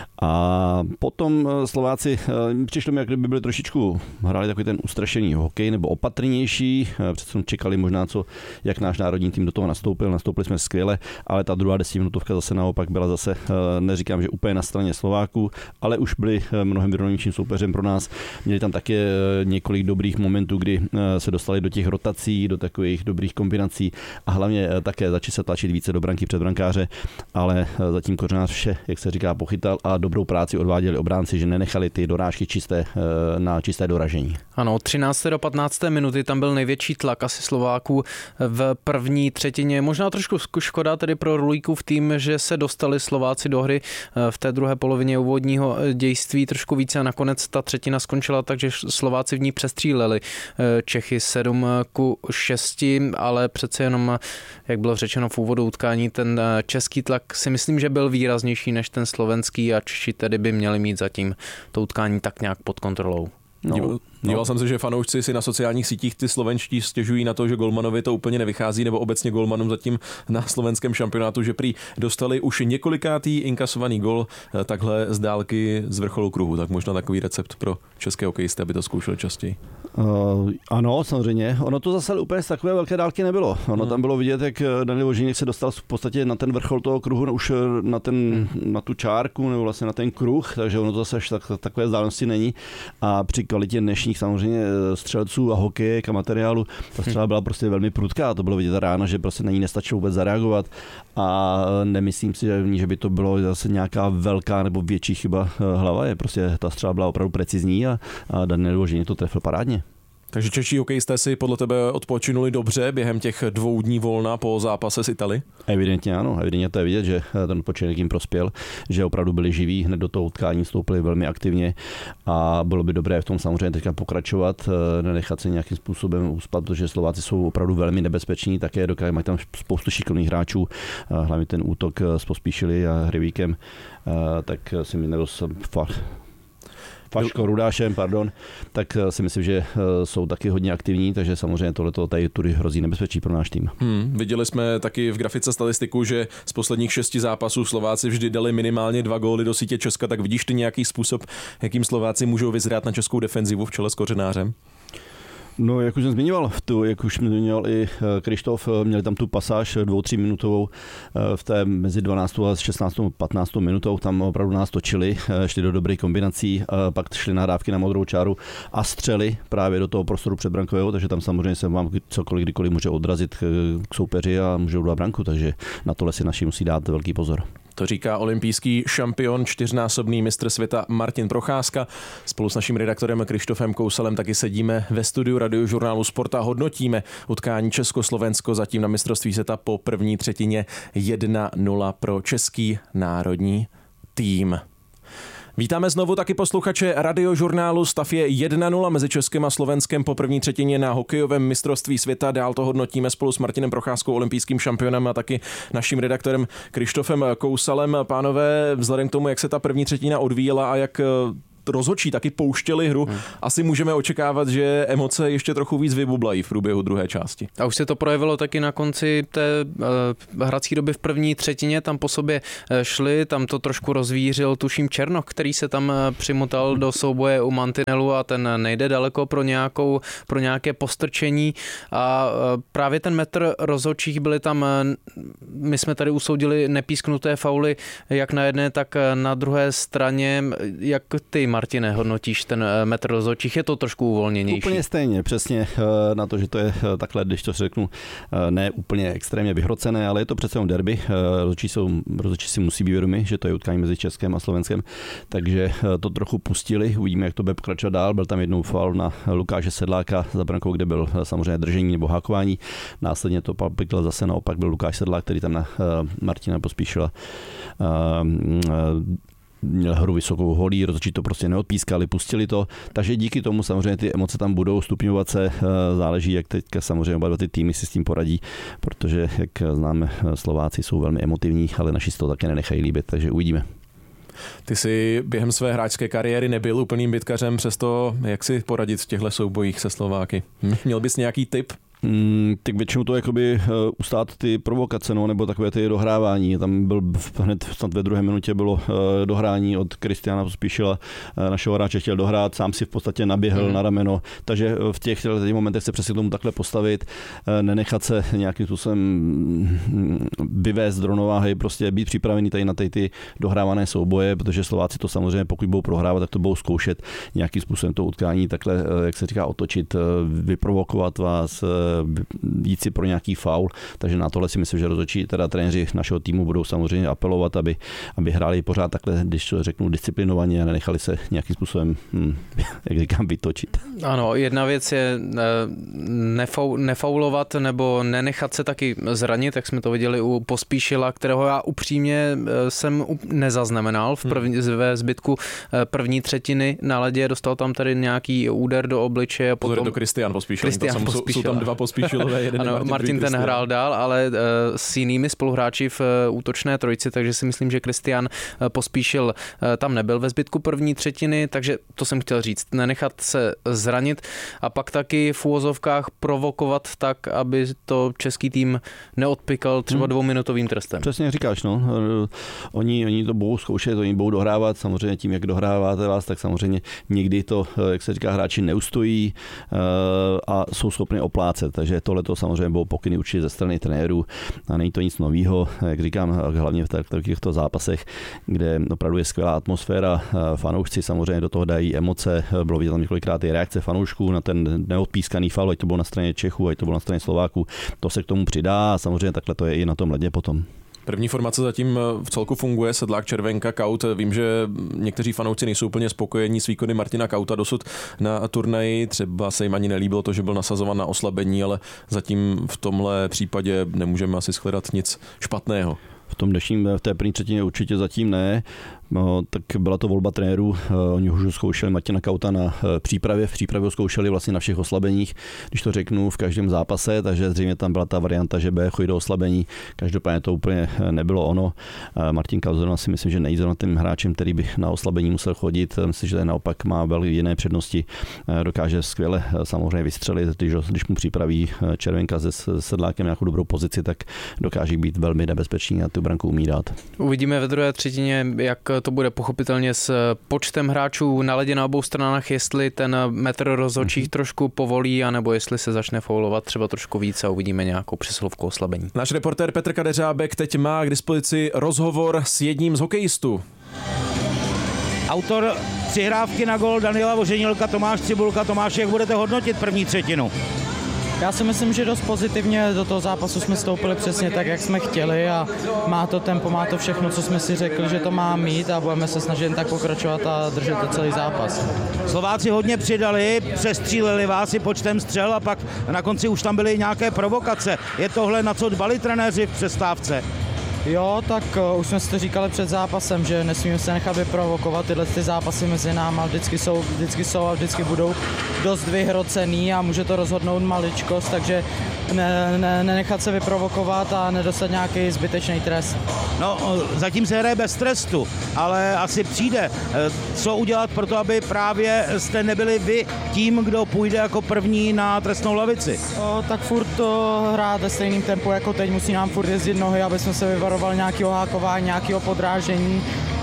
A potom Slováci přišli mi, jak kdyby byli trošičku, hráli takový ten ustrašený hokej nebo opatrnější. Přece jsme čekali možná, co, jak náš národní tým do toho nastoupil. Nastoupili jsme skvěle, ale ta druhá desetiminutovka zase naopak byla zase, neříkám, že úplně na straně Slováků, ale už byli mnohem vyrovnanějším soupeřem pro nás. Měli tam také několik dobrých momentů, kdy se dostali do těch rotací, do takových dobrých kombinací a hlavně také začali se tlačit více do branky před brankáře, ale zatím Kořenář vše, jak se říká, pochytal a dobrou práci odváděli obránci, že nenechali ty dorážky čisté na čisté doražení. Ano, od třinácté do patnácté minuty tam byl největší tlak asi Slováků v první třetině. Možná trošku škoda tedy pro Rulíkův tým, že se dostali Slováci do hry v té druhé polovině úvodního dějství trošku více a nakonec ta třetina skončila tak, že Slováci v ní přestříleli Čechy sedm ku šesti, ale přece jenom, jak bylo řečeno v úvodu utkání, ten český tlak si myslím, že byl výraznější než ten slovenský a Češi tedy by měli mít zatím to utkání tak nějak pod kontrolou. No, díval, díval no. jsem se, že fanoušci si na sociálních sítích ty slovenští stěžují na to, že golmanovi to úplně nevychází, nebo obecně golmanům zatím na slovenském šampionátu, že prý dostali už několikátý inkasovaný gol takhle z dálky z vrcholu kruhu. Tak možná takový recept pro české hokejisty, aby to zkoušeli častěji. Uh, ano, samozřejmě. Ono to zase úplně z takové velké dálky nebylo. Ono hmm. tam bylo vidět, jak Daniel Voženílek se dostal v podstatě na ten vrchol toho kruhu, už na, ten, hmm. na tu čárku, nebo vlastně na ten kruh, takže ono to zase až tak, takové vzdálenosti není. A při kvalitě dnešních samozřejmě střelců a hokejek a materiálu, ta střela byla prostě velmi prudká. To bylo vidět ráno, že prostě na ní nestačilo vůbec zareagovat a nemyslím si, že by to bylo zase nějaká velká nebo větší chyba Hlava. Je prostě ta střela byla opravdu precizní a, a Daniel Voženílek to trefil parádně. Takže čeští hokejisté si podle tebe odpočinuli dobře během těch dvou dní volna po zápase s Itali? Evidentně ano, evidentně to je vidět, že ten odpočinek jim prospěl, že opravdu byli živí, hned do toho utkání vstoupili velmi aktivně a bylo by dobré v tom samozřejmě teďka pokračovat, nenechat se nějakým způsobem uspat, protože Slováci jsou opravdu velmi nebezpeční, také dokáží, mají tam spoustu šikovných hráčů, hlavně ten útok s Pospíšili a Hryvíkem, tak si mi nedost fakt. Vaško Rudášem, pardon, tak si myslím, že jsou taky hodně aktivní, takže samozřejmě tohleto tady tudy hrozí nebezpečí pro náš tým. Hmm, viděli jsme taky v grafice statistiku, že z posledních šesti zápasů Slováci vždy dali minimálně dva góly do sítě Česka, tak vidíš ty nějaký způsob, jakým Slováci můžou vyzrát na českou defenzivu v čele s Kořenářem? No, jak už jsem zmiňoval, tu, jak už zmiňoval i Krištof, měli tam tu pasáž dvou, tří minutovou v té mezi dvanáctou a šestnáctou, patnáctou minutou, tam opravdu nás točili, šli do dobrých kombinací, pak šli nahrávky na modrou čáru a střeli právě do toho prostoru předbrankového, takže tam samozřejmě se vám cokoliv kdykoliv může odrazit k soupeři a může udělat branku, takže na tohle si naši musí dát velký pozor. To říká olympijský šampion, čtyřnásobný mistr světa Martin Procházka. Spolu s naším redaktorem Krištofem Kousalem taky sedíme ve studiu Radiožurnálu Sport a hodnotíme utkání Česko-Slovensko zatím na mistrovství světa po první třetině jedna nula pro český národní tým. Vítáme znovu taky posluchače Radiožurnálu. Stav je jedna nula mezi Českem a Slovenskem po první třetině na hokejovém mistrovství světa. Dál to hodnotíme spolu s Martinem Procházkou, olympijským šampionem, a taky naším redaktorem Krištofem Kousalem. Pánové, vzhledem k tomu, jak se ta první třetina odvíjela a jak rozhodčí taky pouštěli hru, hmm. asi můžeme očekávat, že emoce ještě trochu víc vybublají v průběhu druhé části. A už se to projevilo taky na konci té uh, hrací doby v první třetině, tam po sobě šli, tam to trošku rozvířil, tuším, Černoch, který se tam přimotal do souboje u mantinelu a ten nejde daleko pro, nějakou, pro nějaké postrčení a uh, právě ten metr rozhodčích byly tam, uh, my jsme tady usoudili nepísknuté fauly jak na jedné, tak na druhé straně, jak ty, Martine, hodnotíš ten metr rozhodčích, je to trošku uvolněnější? Úplně stejně, přesně na to, že to je takhle, když to řeknu, ne úplně extrémně vyhrocené, ale je to přece jen derby. Rozhodčí, jsou, rozhodčí si musí být vědomi, že to je utkání mezi Českem a Slovenskem, takže to trochu pustili, uvidíme, jak to bude pokračovat dál. Byl tam jednou faul na Lukáše Sedláka za brankou, kde byl samozřejmě držení nebo hákování. Následně to papikl zase naopak byl Lukáš Sedlák, který tam na Martina Pospíšila měl hru vysokou holí, rozhodčí to prostě neodpískali, pustili to, takže díky tomu samozřejmě ty emoce tam budou stupňovat se, záleží, jak teďka samozřejmě oba dva ty týmy si s tím poradí, protože, jak známe, Slováci jsou velmi emotivní, ale naši si to také nenechají líbit, takže uvidíme. Ty jsi během své hráčské kariéry nebyl úplným bitkařem, přesto jak si poradit v těchto soubojích se Slováky? Hm? Měl bys nějaký tip? Hmm, tak většinou to jakoby ustát ty provokace, no, nebo takové ty dohrávání. Tam byl hned snad ve druhé minutě bylo dohrání od Kristiána Pospíšila, našeho hráče chtěl dohrát, sám si v podstatě naběhl hmm. na rameno, takže v těch, těch momentech se přesně k tomu takhle postavit, nenechat se nějakým způsobem vyvést do rovnováhy, prostě být připravený tady na ty, ty dohrávané souboje, protože Slováci to samozřejmě, pokud budou prohrávat, tak to budou zkoušet nějakým způsobem to utkání takhle, jak se říká, otočit, vyprovokovat vás, jít si pro nějaký faul, takže na tohle si myslím, že rozhodčí, teda trenéři našeho týmu budou samozřejmě apelovat, aby, aby hráli pořád takhle, když to řeknu, disciplinovaně a nenechali se nějakým způsobem, hm, jak říkám, vytočit. Ano, jedna věc je nefau, nefaulovat nebo nenechat se taky zranit, jak jsme to viděli u Pospíšila, kterého já upřímně jsem nezaznamenal v první, ve zbytku první třetiny na ledě, dostal tam tady nějaký úder do obličeje a potom... Pozor, to Kristián Pospíšil, jsou tam dva Pospíšilové, jeden ano, Martin, Martin ten hrál dál, ale uh, s jinými spoluhráči v uh, útočné trojici, takže si myslím, že Kristián uh, Pospíšil uh, tam nebyl ve zbytku první třetiny, takže to jsem chtěl říct, nenechat se zranit a pak taky v úvozovkách provokovat tak, aby to český tým neodpikal třeba hmm. dvouminutovým trestem. Přesně říkáš, no. Oni, oni to budou zkoušet, oni budou dohrávat, samozřejmě tím, jak dohráváte vás, tak samozřejmě někdy to, jak se říká, hráči neustojí uh, a jsou schopni oplácet, takže tohle to samozřejmě bylo pokyny určitě ze strany trenérů a není to nic novýho, jak říkám, hlavně v takovýchto zápasech, kde opravdu je skvělá atmosféra, fanoušci samozřejmě do toho dají emoce, bylo vidět tam několikrát i reakce fanoušků na ten neodpískaný faul, ať to bylo na straně Čechů, ať to bylo na straně Slováků, to se k tomu přidá a samozřejmě takhle to je i na tom ledě potom. První formace zatím v celku funguje, Sedlák, Červenka, Kaut. Vím, že někteří fanoušci nejsou úplně spokojení s výkony Martina Kauta dosud na turnaji. Třeba se jim ani nelíbilo to, že byl nasazovan na oslabení, ale zatím v tomhle případě nemůžeme asi shledat nic špatného. V tom dnešním, v té první třetině určitě zatím ne. No, tak byla to volba trenérů, oni už zkoušeli Martina Kauta na přípravě, v přípravě ho zkoušeli vlastně na všech oslabeních, když to řeknu, v každém zápase, takže zřejmě tam byla ta varianta, že bude chodit do oslabení, každopádně to úplně nebylo ono. Martin Kauta si myslím, že nejde na tím hráčem, který by na oslabení musel chodit, myslím, že naopak má velmi jiné přednosti, dokáže skvěle samozřejmě vystřelit, když, když mu připraví Červenka se Sedlákem nějakou dobrou pozici, tak dokáže být velmi nebezpečný a tu branku umí dát. Uvidíme ve druhé třetině, jak to bude pochopitelně s počtem hráčů na ledě na obou stranách, jestli ten metr rozhodčích mm-hmm. trošku povolí, anebo jestli se začne foulovat třeba trošku víc a uvidíme nějakou přesilovku oslabení. Náš reportér Petr Kadeřábek teď má k dispozici rozhovor s jedním z hokejistů. Autor přihrávky na gól Daniela Voženilka, Tomáš Cibulka. Tomáš, jak budete hodnotit první třetinu? Já si myslím, že dost pozitivně do toho zápasu jsme vstoupili přesně tak, jak jsme chtěli a má to tempo, má to všechno, co jsme si řekli, že to má mít a budeme se snažit jen tak pokračovat a držet to celý zápas. Slováci hodně přidali, přestříleli vás i počtem střel a pak na konci už tam byly nějaké provokace. Je tohle, na co dbali trenéři v přestávce? Jo, tak uh, už jsme si to říkali před zápasem, že nesmíme se nechat vyprovokovat, tyhle ty zápasy mezi náma vždycky jsou, vždycky jsou a vždycky budou dost vyhrocený a může to rozhodnout maličkost, takže ne, ne, nenechat se vyprovokovat a nedostat nějaký zbytečný trest. No, zatím se hraje bez trestu, ale asi přijde. Co udělat pro to, aby právě jste nebyli vy tím, kdo půjde jako první na trestnou lavici? O, tak furt to hrát ve stejném tempu jako teď, musí nám furt jezdit nohy, aby jsme se vyvarovali nějakého hákování, nějakého podrážení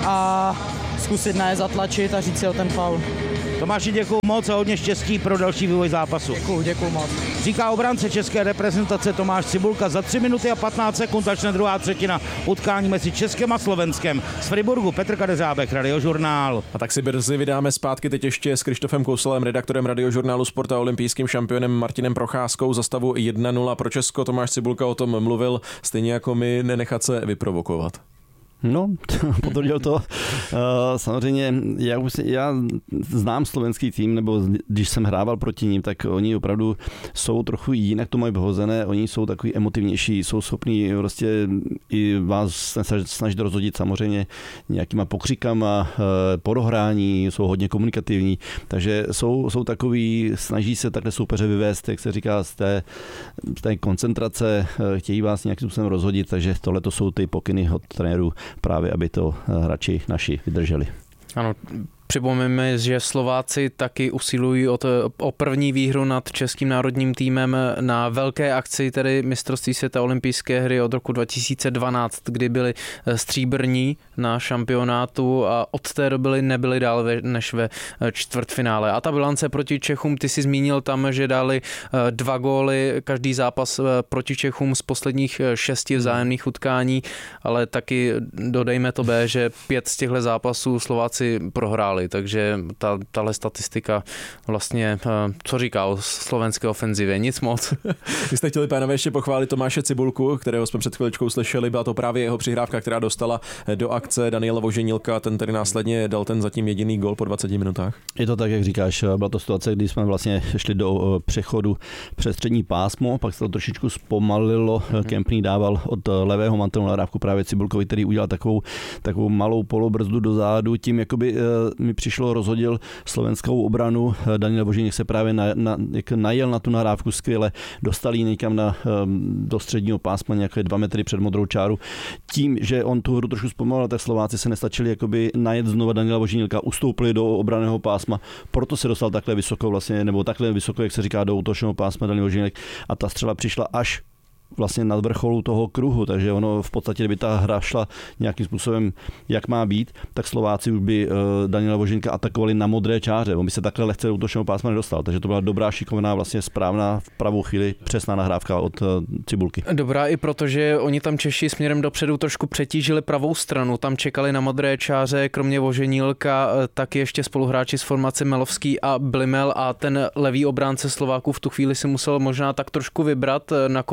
a zkusit na je zatlačit a říct si o ten faul. Tomáši, děkuju moc a hodně štěstí pro další vývoj zápasu. Děkuju, děkuju moc. Říká obránce české reprezentace Tomáš Cibulka. Za tři minuty a patnáct sekund začne druhá třetina utkání mezi Českem a Slovenskem. Z Friburgu Petr Kadeřábek, Radiožurnál. A tak si brzy vydáme zpátky teď ještě s Krištofem Kouselem, redaktorem Radiožurnálu Sport a olympijským šampionem Martinem Procházkou za stavu jedna nula pro Česko. Tomáš Cibulka o tom mluvil, stejně jako my, nenechat se vyprovokovat. No, potvrdil to. Uh, samozřejmě, já, já znám slovenský tým, nebo když jsem hrával proti ním, tak oni opravdu jsou trochu jinak to mají vhozené, oni jsou takový emotivnější, jsou schopní prostě i vás snažit rozhodit samozřejmě nějakýma pokřikama, podohrání, jsou hodně komunikativní, takže jsou, jsou takový, snaží se takhle soupeře vyvést, jak se říká, z té, z té koncentrace, chtějí vás nějakým způsobem rozhodit, takže tohle to jsou ty pokyny od trenérů, právě aby to hráči naši vydrželi. Ano, připomeňme, že Slováci taky usilují o, to, o první výhru nad českým národním týmem na velké akci, tedy mistrovství světa olympijské hry od roku dva tisíce dvanáct, kdy byli stříbrní na šampionátu a od té doby nebyli dál ve, než ve čtvrtfinále. A ta bilance proti Čechům, ty si zmínil tam, že dali dva góly každý zápas proti Čechům z posledních šesti vzájemných utkání, ale taky dodejme to B, že pět z těchto zápasů Slováci prohráli. Takže ta, tahle statistika vlastně, co říká o slovenské ofenzivě, nic moc. Vy jste chtěli, pánové, ještě pochválit Tomáše Cibulku, kterého jsme před chviličkou slyšeli, byla to právě jeho přihrávka, která dostala do akce Daniela Voženilka, ten tedy následně dal ten zatím jediný gól po dvaceti minutách. Je to tak, jak říkáš, byla to situace, kdy jsme vlastně šli do přechodu přes střední pásmo, pak se to trošičku zpomalilo, mm-hmm. Kempný dával od levého mantelu nahrávku právě Cibulkovi, který udělal takovou, takovou malou polobrzdu do zádu, tím jakoby mi přišlo, rozhodil slovenskou obranu. Daniel Voženík se právě na, na, najel na tu nahrávku skvěle, dostal ji někam na, do středního pásma, nějaké dva metry před modrou čáru. Tím, že on tu hru trošku zpomalil, tak Slováci se nestačili jakoby najet znova Daniela Voženíka, ustoupili do obranného pásma, proto se dostal takhle vysoko vlastně, nebo takhle vysoko, jak se říká, do útočného pásma Daniel Voženík a ta střela přišla až vlastně nad vrcholu toho kruhu, takže ono v podstatě, kdyby ta hra šla nějakým způsobem, jak má být, tak Slováci už by uh, Daniela Voženka atakovali na modré čáře. On by se takhle lehce do útočného pásma nedostal, takže to byla dobrá, šikovná, vlastně správná v pravou chvíli přesná nahrávka od uh, Cibulky. Dobrá i proto, že oni tam Češi směrem dopředu trošku přetížili pravou stranu, tam čekali na modré čáře, kromě Voženílka taky ještě spoluhráči z formace Melovský a Blimel a ten levý obránce Slováků v tu chvíli si musel možná tak trošku vybrat, na koho vsadit.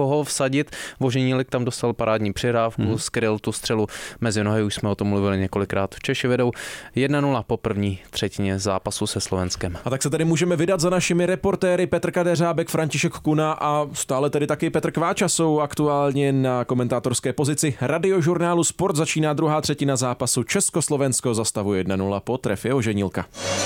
vyřadit. Voženílek tam dostal parádní přihrávku, hmm. skryl tu střelu mezi nohy, už jsme o tom mluvili několikrát. Češi vedou jedna nula po první třetině zápasu se Slovenskem. A tak se tady můžeme vydat za našimi reportéry. Petr Kadeřábek, František Kuna a stále tedy taky Petr Kváča jsou aktuálně na komentátorské pozici Radiožurnálu Sport. Začíná druhá třetina zápasu. Československo zastavuje jedna nula po trefě Oženílka.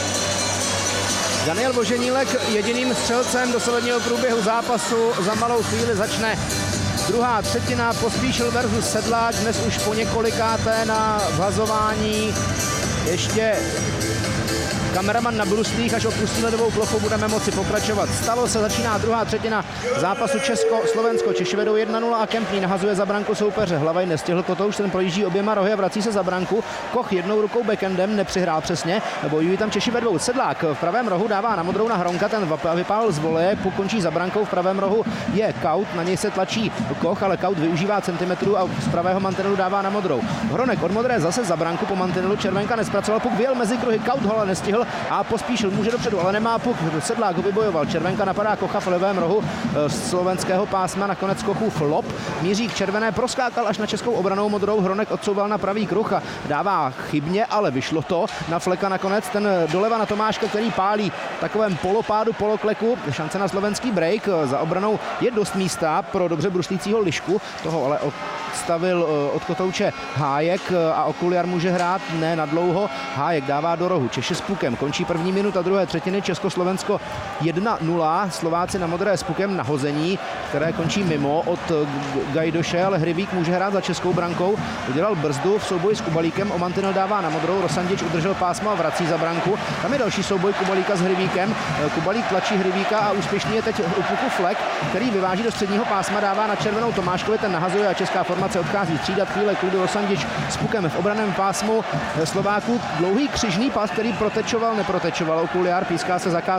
Daniel Voženílek jediným střelcem dosavadního průběhu zápasu. Za malou chvíli začne druhá třetina. Pospíšil versus Sedlák, dnes už po několikáté na vhazování. Ještě kameraman na bruslích, až opustí ledovou plochu, budeme moci pokračovat. Stalo se, začíná druhá třetina zápasu Česko-Slovensko. Češi vedou jedna nula a Kempný nahazuje za branku soupeře. Hlavaj nestihl Kotouš, ten projíždí oběma rohy a vrací se za branku. Koch jednou rukou backendem nepřihrál přesně. Bojují tam Češi ve dvou. Sedlák v pravém rohu dává na modrou na Hronka, ten vypálil z voleje, končí za brankou. V pravém rohu je Kaut, na něj se tlačí Koch, ale Kaut využívá centimetrů a z pravého mantinelu dává na modrou. Hronek od modré zase za branku po mantinelu, červenka nespracoval, puk vyjel mezi kruhy, Kaut ho nestihl a Pospíšil, může dopředu, ale nemá puk. Sedlák ho vybojoval. Červenka napadá Kocha v levém rohu slovenského pásma, nakonec Kochův lob míří k červené, proskákal až na českou obranou modrou. Hronek odsouval na pravý kruh a dává chybně, ale vyšlo to na Fleka nakonec. Ten doleva na Tomáška, který pálí v takovém polopádu, polokleku. Šance na slovenský break. Za obranou je dost místa pro dobře bruslícího Lišku. Toho ale odstavil od Kotouče Hájek a Okuliar může hrát ne na dlouho. Hájek dává do rohu. Češi s pukem. Končí první minuta druhé třetiny. Československo jedna nula. Slováci na modré s pukem na hození, které končí mimo od Gajdoše, ale Hřebík může hrát za českou brankou. Udělal brzdu v souboji s Kubalíkem. O mantinel dává na modrou. Rosandič udržel pásmo a vrací za branku. Tam je další souboj Kubalíka s Hřebíkem. Kubalík tlačí Hřebíka a úspěšný je teď u puku Flek, který vyváží do středního pásma, dává na červenou Tomáškovi, ten nahazuje a česká formace odchází střídat. Chvíle kludu Rosandič s pukem v obraném pásmu Slováků. Dlouhý křižný pas, který protečoval, neprotečoval. Okuliar, píská se zakázal.